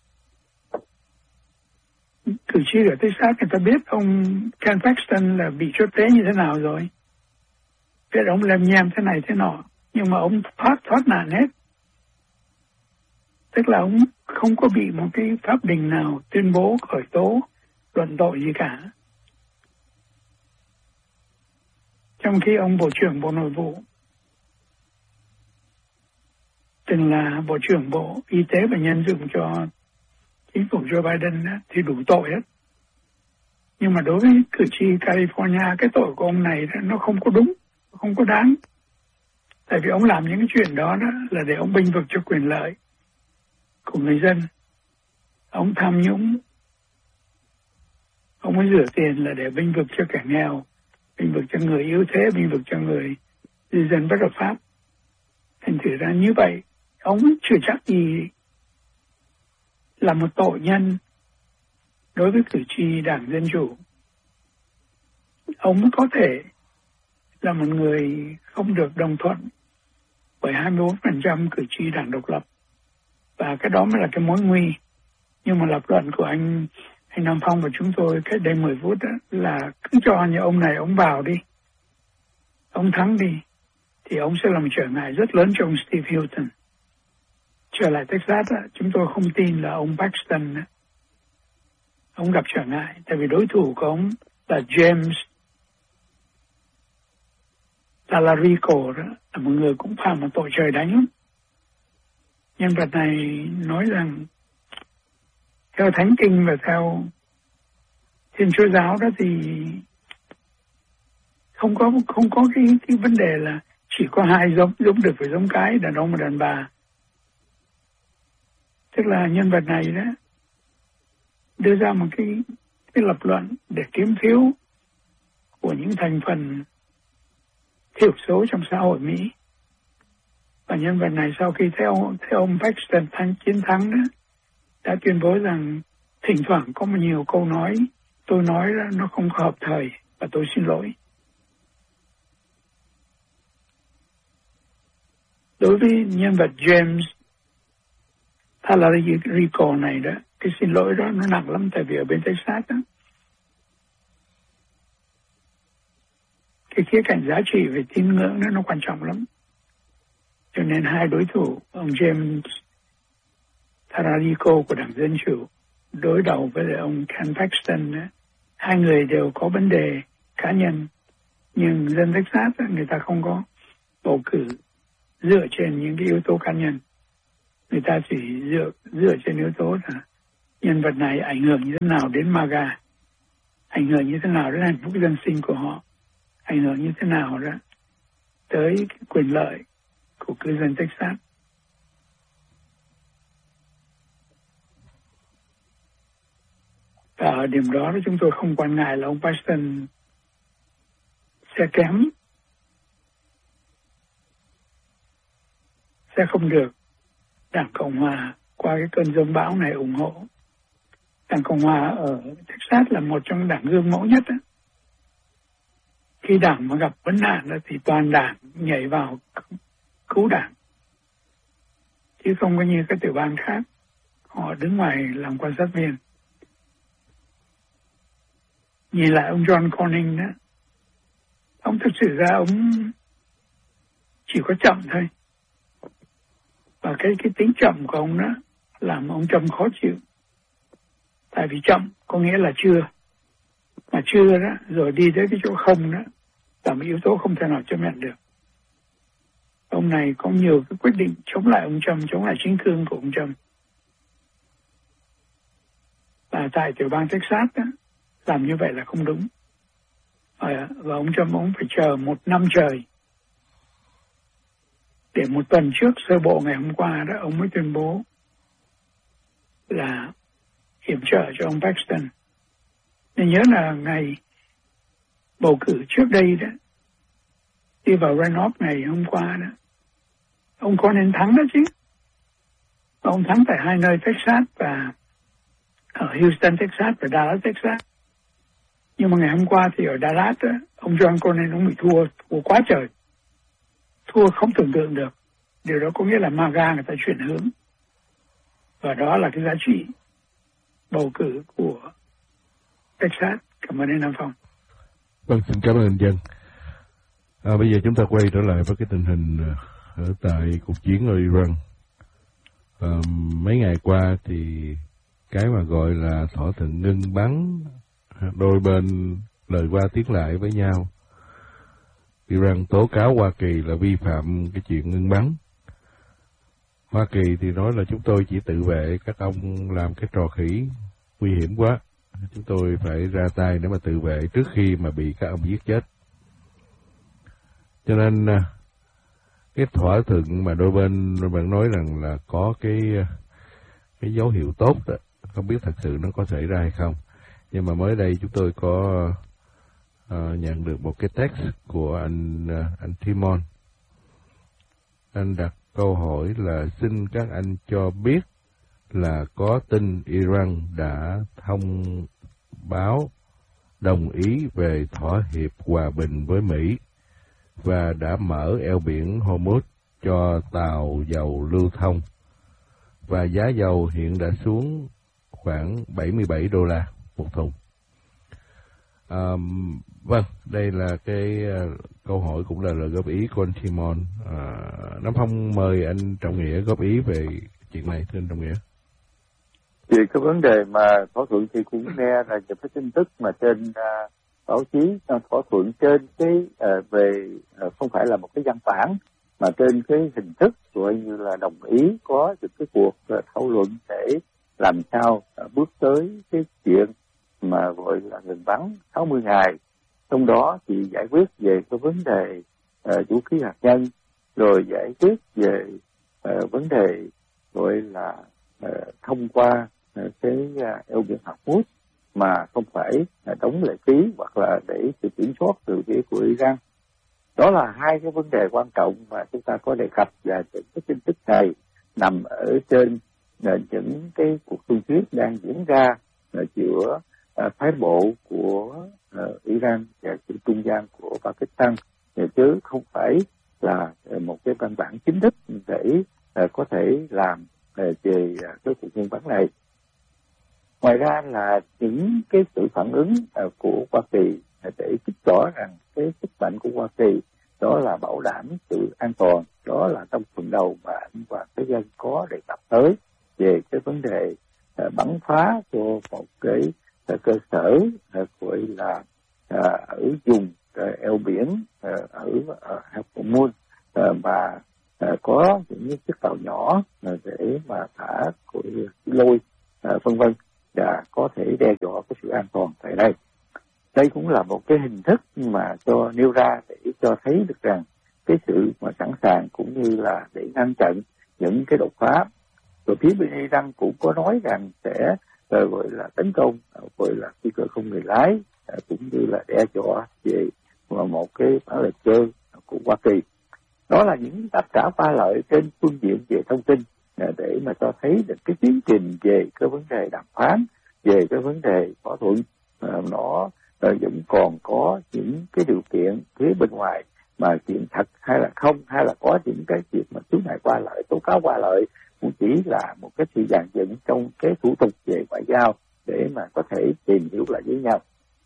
[SPEAKER 1] Cử tri ở Texas người ta biết ông Ken Paxton là bị chốt tế như thế nào rồi, biết ông làm nham thế này thế nọ, nhưng mà ông thoát nạn hết. Tức là ông không có bị một cái pháp đình nào tuyên bố khởi tố luận tội gì cả. Trong khi ông Bộ trưởng Bộ Nội vụ từng là Bộ trưởng Bộ Y tế và Nhân dụng cho chính phủ Joe Biden đó, thì đủ tội hết. Nhưng mà đối với cử tri California, cái tội của ông này đó, nó không có đúng, không có đáng. Tại vì ông làm những cái chuyện đó là để ông bênh vực cho quyền lợi của người dân. Ông tham nhũng, ông mới rửa tiền là để bênh vực cho kẻ nghèo, bênh vực cho người yếu thế, bênh vực cho người di dân bất hợp pháp. Thành thử ra như vậy, ông chưa chắc gì là một tội nhân đối với cử tri Đảng Dân Chủ. Ông có thể là một người không được đồng thuận bởi 24% cử tri Đảng Độc lập, và cái đó mới là cái mối nguy. Nhưng mà lập luận của anh Nam Phong và chúng tôi cách đây 10 phút đó là cứ cho như ông này ông vào đi, ông thắng đi, thì ông sẽ làm trở ngại rất lớn cho ông Steve Hilton. Trở lại Texas đó, chúng tôi không tin là ông Paxton đó, ông gặp trở ngại, tại vì đối thủ của ông là James Talarico đó, là một người cũng phạm một tội trời đánh lắm. Nhân vật này nói rằng theo Thánh Kinh và theo Thiên Chúa giáo đó thì không có cái vấn đề là chỉ có hai giống được phải giống cái, đàn ông và đàn bà. Tức là nhân vật này đó đưa ra một cái lập luận để kiếm phiếu của những thành phần thiểu số trong xã hội Mỹ. Và nhân vật này sau khi theo ông Paxton chiến thắng đó, đã tuyên bố rằng thỉnh thoảng có một nhiều câu nói tôi nói đó, nó không hợp thời và tôi xin lỗi. Đối với nhân vật James Talarico này đó, cái xin lỗi đó nó nặng lắm, tại vì ở bên Texas đó, cái khía cạnh giá trị về tín ngưỡng đó nó quan trọng lắm. Cho nên hai đối thủ, ông James Talarico của Đảng Dân Chủ đối đầu với ông Ken Paxton đó, hai người đều có vấn đề cá nhân, nhưng dân Texas đó, người ta không có bầu cử dựa trên những cái yếu tố cá nhân. Người ta chỉ dựa trên yếu tố là nhân vật này ảnh hưởng như thế nào đến MAGA, ảnh hưởng như thế nào đến hạnh phúc dân sinh của họ, ảnh hưởng như thế nào đó tới cái quyền lợi của cư dân Texas. Và ở điểm đó chúng tôi không quan ngại là ông Paxton sẽ kém, sẽ không được Đảng Cộng Hòa qua cái cơn giông bão này ủng hộ. Đảng Cộng Hòa ở Texas là một trong đảng gương mẫu nhất đó. Khi đảng mà gặp vấn nạn đó, thì toàn đảng nhảy vào cứu đảng, chứ không có như các tiểu bang khác, họ đứng ngoài làm quan sát viên. Nhìn lại ông John Cornyn đó, ông thực sự ra ông chỉ có chậm thôi, và cái tính chậm của ông đó làm ông Trump khó chịu. Tại vì chậm có nghĩa là chưa, mà chưa đó rồi đi tới cái chỗ không đó là một yếu tố không thể nào chấp nhận được. Ông này có nhiều cái quyết định chống lại ông Trump, chống lại chính cương của ông Trump. Và tại tiểu bang Texas đó, làm như vậy là không đúng. Và ông Trump ông phải chờ 1 năm trời để 1 tuần trước sơ bộ ngày hôm qua đó ông mới tuyên bố là yểm trợ cho ông Paxton. Nên nhớ là ngày bầu cử trước đây đó, đi vào runoff ngày hôm qua đó, ông có nên thắng đó chứ. Ông thắng tại 2 nơi Texas, và ở Houston, Texas và Dallas, Texas. Nhưng mà ngày hôm qua thì ở Dallas đó, ông John Cornyn ông bị thua quá trời. Thua không tưởng tượng được. Điều đó có nghĩa là MAGA người ta chuyển hướng. Và đó là cái giá trị bầu cử của Texas. Cảm ơn anh Nam Phong.
[SPEAKER 2] Vâng, xin cảm ơn anh Dân. Bây giờ chúng ta quay trở lại với cái tình hình ở tại cuộc chiến ở Iran. Mấy ngày qua thì cái mà gọi là thỏa thuận ngưng bắn, đôi bên lời qua tiếng lại với nhau. Iran tố cáo Hoa Kỳ là vi phạm cái chuyện ngưng bắn. Hoa Kỳ thì nói là chúng tôi chỉ tự vệ, các ông làm cái trò khỉ nguy hiểm quá, chúng tôi phải ra tay để mà tự vệ trước khi mà bị các ông giết chết. Cho nên cái thỏa thuận mà đôi bên bạn nói rằng là có cái dấu hiệu tốt đó, không biết thật sự nó có xảy ra hay không. Nhưng mà mới đây chúng tôi có nhận được một cái text của anh Timon. Anh đặt câu hỏi là xin các anh cho biết là có tin Iran đã thông báo đồng ý về thỏa hiệp hòa bình với Mỹ và đã mở eo biển Hormuz cho tàu dầu lưu thông, và giá dầu hiện đã xuống khoảng $77 một thùng. Vâng, đây là cái câu hỏi cũng là lời góp ý của anh Timon. Nam Phong mời anh Trọng Nghĩa góp ý về chuyện này, thưa anh Trọng Nghĩa.
[SPEAKER 3] Thì cái vấn đề mà thỏa thuận thì cũng nghe là những cái tin tức mà trên báo chí, thỏa thuận trên cái về không phải là một cái văn bản mà trên cái hình thức gọi như là đồng ý có được cái cuộc thảo luận để làm sao bước tới cái chuyện mà gọi là ngừng bắn 60 ngày. Trong đó thì giải quyết về cái vấn đề vũ khí hạt nhân, rồi giải quyết về vấn đề gọi là thông qua cái eo biển Hormuz mà không phải đóng lệ phí hoặc là để sự kiểm soát từ phía của Iran. Đó là hai cái vấn đề quan trọng mà chúng ta có đề cập, và những cái tin tức này nằm ở trên những cái cuộc xung đột đang diễn ra giữa phái bộ của Iran và sự trung gian của Pakistan, chứ không phải là một cái văn bản chính thức để có thể làm về cái cuộc ngưng bắn này. Ngoài ra là những cái sự phản ứng của Hoa Kỳ để chứng tỏ rằng cái sức mạnh của Hoa Kỳ đó là bảo đảm sự an toàn. Đó là trong phần đầu mà anh Hoàng Thế Dân có đề cập tới về cái vấn đề bắn phá cho một cái cơ sở gọi là ở vùng eo biển ở Hormuz mà có những chiếc tàu nhỏ để mà thả lôi vân vân, và có thể đe dọa cái sự an toàn tại đây. Đây cũng là một cái hình thức mà cho nêu ra để cho thấy được rằng cái sự mà sẵn sàng cũng như là để ngăn chặn những cái đột phá. Rồi phía bên Iran cũng có nói rằng sẽ gọi là tấn công gọi là phi cơ không người lái, cũng như là đe dọa về một cái bản lệnh chơi của Hoa Kỳ. Đó là những đáp trả ba lợi trên phương diện về thông tin để mà cho thấy được cái tiến trình về cái vấn đề đàm phán, về cái vấn đề thỏa thuận nó vẫn còn có những cái điều kiện phía bên ngoài mà chuyện thật hay là không, hay là có những cái việc mà khiếu nại qua lợi, tố cáo qua lợi, cũng chỉ là một cái sự dàn dựng trong cái thủ tục về ngoại giao để mà có thể tìm hiểu lại với nhau.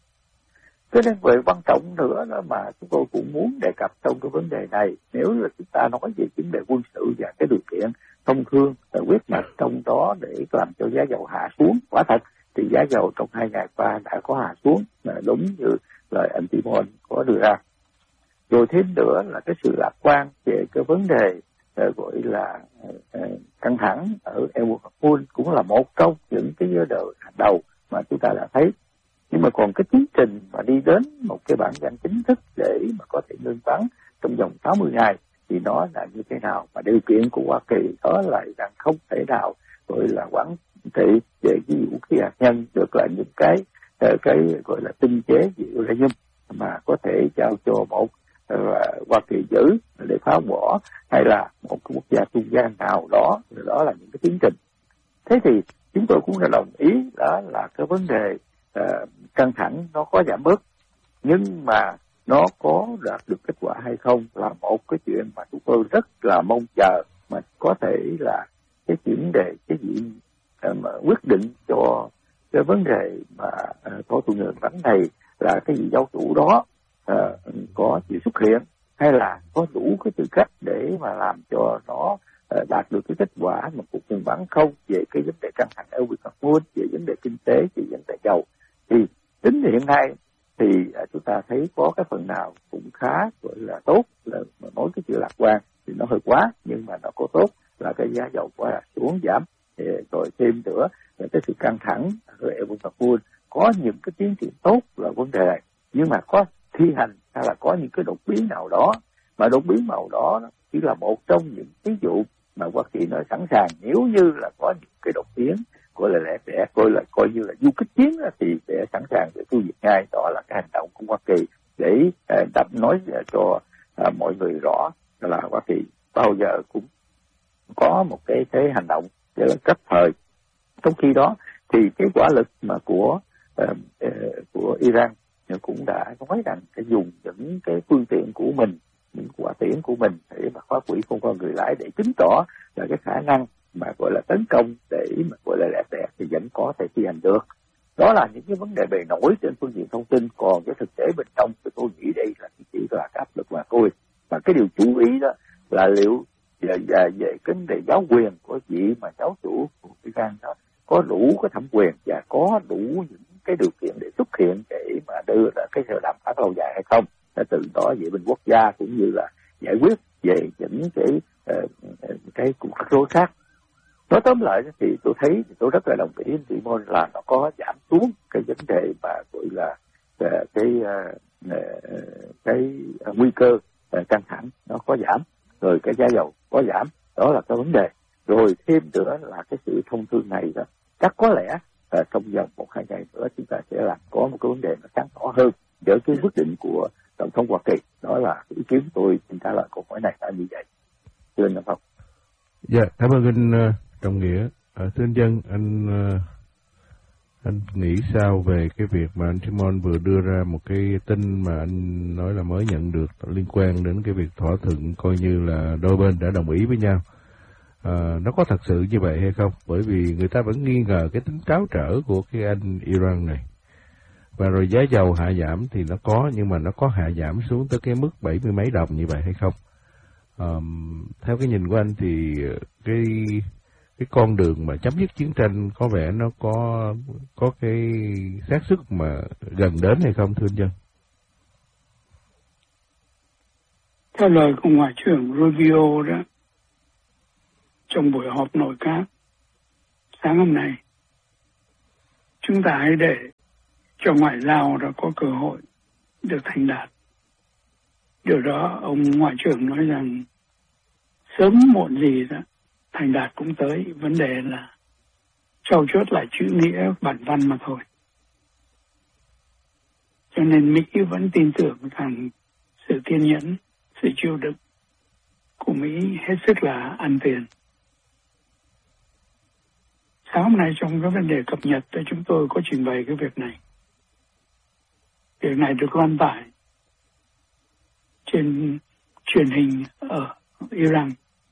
[SPEAKER 3] Cái nên về quan trọng nữa đó mà chúng tôi cũng muốn đề cập trong cái vấn đề này, nếu là chúng ta nói về vấn đề quân sự và cái điều kiện thông thương quyết mạch trong đó để làm cho giá dầu hạ xuống, quả thật thì giá dầu trong 2 ngày qua đã có hạ xuống, đúng như lời anh Timon có đưa ra. Rồi thêm nữa là cái sự lạc quan về cái vấn đề gọi là căng thẳng ở El Mosul cũng là một trong những cái giai đoạn đầu mà chúng ta đã thấy. Nhưng mà còn cái tiến trình mà đi đến một cái bản danh chính thức để mà có thể ngưng bắn trong vòng 60 ngày thì nó là như thế nào, mà điều kiện của Hoa Kỳ đó lại rằng không thể nào gọi là quản trị về cái vũ khí hạt nhân được là những cái gọi là tinh chế về uranium mà có thể giao cho một Hoa Kỳ giữ để phá bỏ, hay là một cái quốc gia trung gian nào đó. Đó là những cái tiến trình. Thế thì chúng tôi cũng đã đồng ý đó là cái vấn đề căng thẳng nó có giảm bớt, nhưng mà nó có đạt được kết quả hay không là một cái chuyện mà chúng tôi rất là mong chờ, mà có thể là cái vấn đề cái diện mà quyết định cho cái vấn đề mà thỏa thuận ngừng bắn này là cái vị giáo chủ đó có chịu xuất hiện, hay là có đủ cái tư cách để mà làm cho nó đạt được cái kết quả mà cuộc ngừng bắn không, về cái vấn đề căng thẳng ở Việt Nam, về vấn đề kinh tế, về vấn đề dầu. Thì đến hiện nay thì chúng ta thấy có cái phần nào cũng khá gọi là tốt, là mà nói cái chuyện lạc quan thì nó hơi quá, nhưng mà nó có tốt là cái giá dầu qua xuống giảm. Rồi thêm nữa là cái sự căng thẳng ở El Mosul có những cái tiến triển tốt là vấn đề này, nhưng mà có thi hành hay là có những cái đột biến nào đó, mà đột biến màu đó chỉ là một trong những ví dụ mà Hoa Kỳ nói sẵn sàng nếu như là có những cái đột biến gọi là lẻ tẻ, coi như là du kích chiến thì sẽ sẵn sàng để tiêu diệt ngay. Đó là cái hành động của Hoa Kỳ để nói cho mọi người rõ là Hoa Kỳ bao giờ cũng có một cái hành động để cấp thời. Trong khi đó thì cái quả lực mà của Iran cũng đã nói rằng sẽ dùng những cái phương tiện của mình, những quả tiễn của mình để mà phá hủy không con người lái, để chứng tỏ là cái khả năng mà gọi là tấn công để mà gọi là lẻ tẻ thì vẫn có thể thi hành được. Đó là những cái vấn đề bề nổi trên phương diện thông tin. Còn cái thực tế bên trong thì tôi nghĩ đây là chỉ là áp lực mà thôi. Và cái điều chú ý đó là liệu về cái vấn đề giáo quyền của vị mà giáo chủ của Iran đó có đủ cái thẩm quyền và có đủ những cái điều kiện để xuất hiện để mà đưa ra cái sự đàm phán lâu dài hay không, để từ đó về bên quốc gia cũng như là giải quyết về những cái cuộc xô xát. Nói tóm lại thì tôi thấy, thì tôi rất là đồng ý với Timon là nó có giảm xuống cái vấn đề mà gọi là cái nguy cơ căng thẳng nó có giảm, rồi cái giá dầu có giảm, đó là cái vấn đề. Rồi thêm nữa là cái sự thông thương này đó, chắc có lẽ trong vòng 1-2 ngày nữa chúng ta sẽ làm có một cái vấn đề nó sáng tỏ hơn với cái quyết định của tổng thống Hoa Kỳ. Đó là ý kiến tôi xin trả lời câu hỏi này là như vậy. Thưa anh Phong.
[SPEAKER 2] Dạ, cảm ơn anh Trọng Nghĩa. Thưa anh Dân, anh nghĩ sao về cái việc mà anh Timon vừa đưa ra một cái tin mà anh nói là mới nhận được liên quan đến cái việc thỏa thuận coi như là đôi bên đã đồng ý với nhau? Nó có thật sự như vậy hay không? Bởi vì người ta vẫn nghi ngờ cái tính tráo trở của cái anh Iran này. Và rồi giá dầu hạ giảm thì nó có, nhưng mà nó có hạ giảm xuống tới cái mức 70 mấy đồng như vậy hay không? Theo cái nhìn của anh thì cái con đường mà chấm dứt chiến tranh có vẻ nó có cái xác suất mà gần đến hay không, thưa anh Dân?
[SPEAKER 1] Theo lời của Ngoại trưởng Rubio đó, trong buổi họp nội các sáng hôm nay, chúng ta hãy để cho ngoại giao đã có cơ hội được thành đạt. Điều đó ông Ngoại trưởng nói rằng sớm muộn gì đó thành đạt cũng tới, vấn đề là trau chuốt lại chữ nghĩa bản văn mà thôi. Cho nên Mỹ vẫn tin tưởng rằng sự kiên nhẫn, sự chịu đựng của Mỹ hết sức là ăn tiền. Sáng hôm nay trong cái vấn đề cập nhật thì chúng tôi có trình bày cái việc này. Việc này được loan tải trên truyền hình ở Iran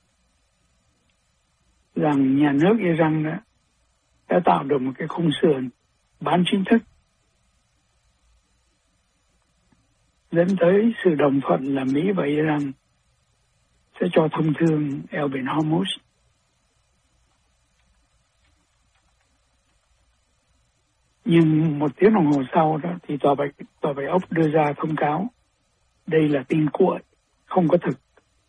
[SPEAKER 1] rằng nhà nước Iran đã tạo được một cái khung sườn bán chính thức dẫn tới sự đồng thuận là Mỹ và Iran sẽ cho thông thương eo biển Hormuz. Nhưng một tiếng đồng hồ sau đó thì tòa bạch ốc đưa ra thông cáo đây là tin cuội, không có thực.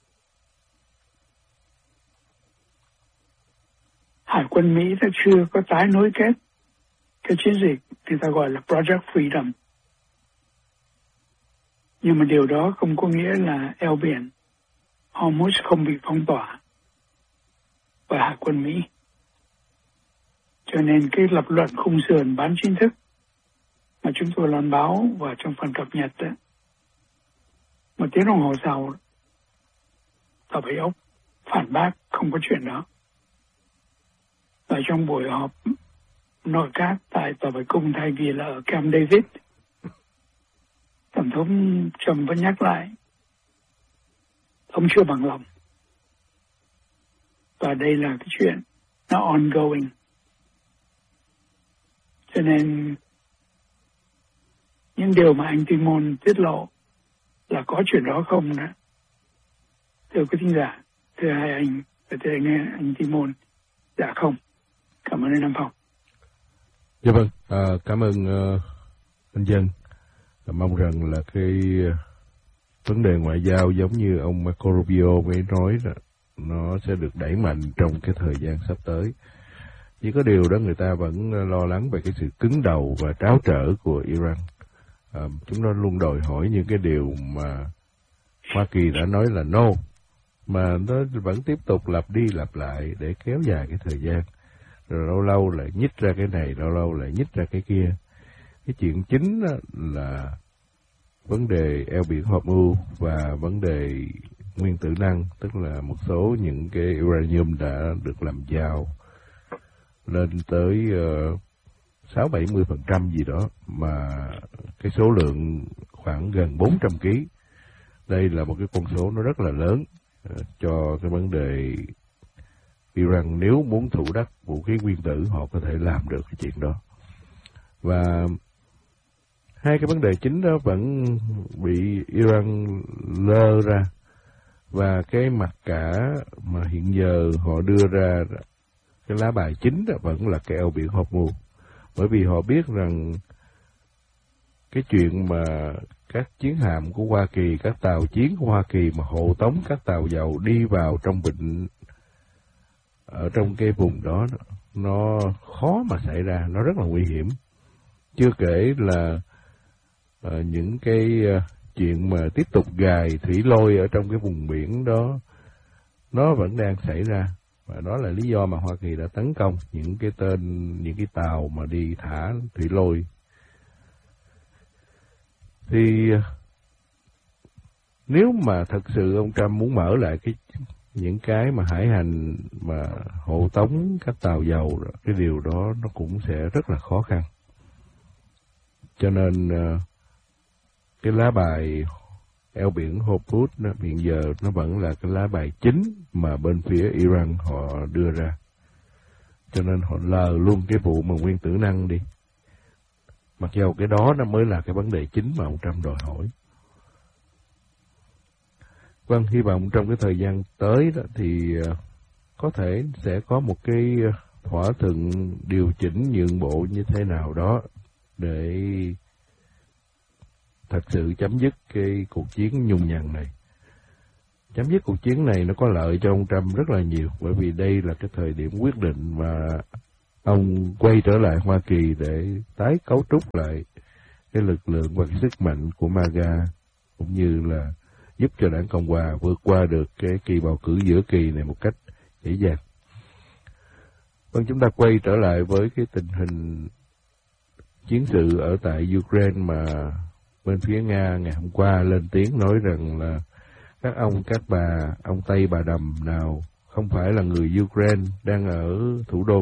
[SPEAKER 1] Hải quân Mỹ đã chưa có tái nối kết cái chiến dịch người ta gọi là Project Freedom. Nhưng mà điều đó không có nghĩa là eo biển Hormuz không bị phong tỏa bởi Hải quân Mỹ. Cho nên cái lập luận khung sườn bán chính thức mà chúng tôi loan báo và trong phần cập nhật đó, một tiếng đồng hồ sau tòa bạch ốc phản bác không có chuyện đó. Và trong buổi họp nội các tại tòa bạch cung thay vì là ở Camp David, Tổng thống Trump vẫn nhắc lại ông chưa bằng lòng. Và đây là cái chuyện nó ongoing. Cho nên những điều mà anh Timon tiết lộ là có chuyện đó không đó. Thưa quý thính giả, thưa hai anh và thưa anh Timon, dạ không. Cảm ơn anh Nam Phong.
[SPEAKER 2] Dạ vâng, cảm ơn anh Dân. Mong rằng là cái vấn đề ngoại giao giống như ông Marco Rubio mới nói là nó sẽ được đẩy mạnh trong cái thời gian sắp tới. Chỉ có điều đó người ta vẫn lo lắng về cái sự cứng đầu và tráo trở của Iran. Chúng nó luôn đòi hỏi những cái điều mà Hoa Kỳ đã nói là no, mà nó vẫn tiếp tục lặp đi lặp lại để kéo dài cái thời gian. Rồi lâu lâu lại nhích ra cái này, lâu lâu lại nhích ra cái kia. Cái chuyện chính là vấn đề eo biển Hormuz và vấn đề nguyên tử năng, tức là một số những cái uranium đã được làm giàu lên tới 60-70% gì đó, mà cái số lượng khoảng gần 400 kg. Đây là một cái con số nó rất là lớn cho cái vấn đề Iran nếu muốn thủ đắc vũ khí nguyên tử họ có thể làm được cái chuyện đó. Và hai cái vấn đề chính đó vẫn bị Iran lơ ra, và cái mặt cả mà hiện giờ họ đưa ra cái lá bài chính đó vẫn là cái eo biển Hormuz, bởi vì họ biết rằng cái chuyện mà các chiến hạm của Hoa Kỳ, các tàu chiến của Hoa Kỳ mà hộ tống các tàu dầu đi vào trong vịnh ở trong cái vùng đó, nó khó mà xảy ra, nó rất là nguy hiểm. Chưa kể là những cái chuyện mà tiếp tục gài thủy lôi ở trong cái vùng biển đó nó vẫn đang xảy ra, và đó là lý do mà Hoa Kỳ đã tấn công những cái tàu mà đi thả thủy lôi. Thì nếu mà thật sự ông Trump muốn mở lại những cái mà hải hành mà hộ tống các tàu dầu, cái điều đó nó cũng sẽ rất là khó khăn. Cho nên cái lá bài eo biển Hormuz hiện giờ nó vẫn là cái lá bài chính mà bên phía Iran họ đưa ra. Cho nên họ lờ luôn cái vụ mà nguyên tử năng đi. Mặc dù cái đó nó mới là cái vấn đề chính mà ông Trump đòi hỏi. Vâng, hy vọng trong cái thời gian tới đó thì có thể sẽ có một cái thỏa thuận điều chỉnh nhượng bộ như thế nào đó để thật sự chấm dứt cái cuộc chiến nhung nhằn này. chấm dứt cuộc chiến này nó có lợi cho ông Trump rất là nhiều, bởi vì đây là cái thời điểm quyết định mà ông quay trở lại Hoa Kỳ để tái cấu trúc lại cái lực lượng và cái sức mạnh của MAGA, cũng như là giúp cho đảng Cộng hòa vượt qua được cái kỳ bầu cử giữa kỳ này một cách dễ dàng. Vâng, chúng ta quay trở lại với cái tình hình chiến sự ở tại Ukraine mà bên phía Nga ngày hôm qua lên tiếng nói rằng là các ông, các bà, ông Tây bà Đầm nào không phải là người Ukraine đang ở thủ đô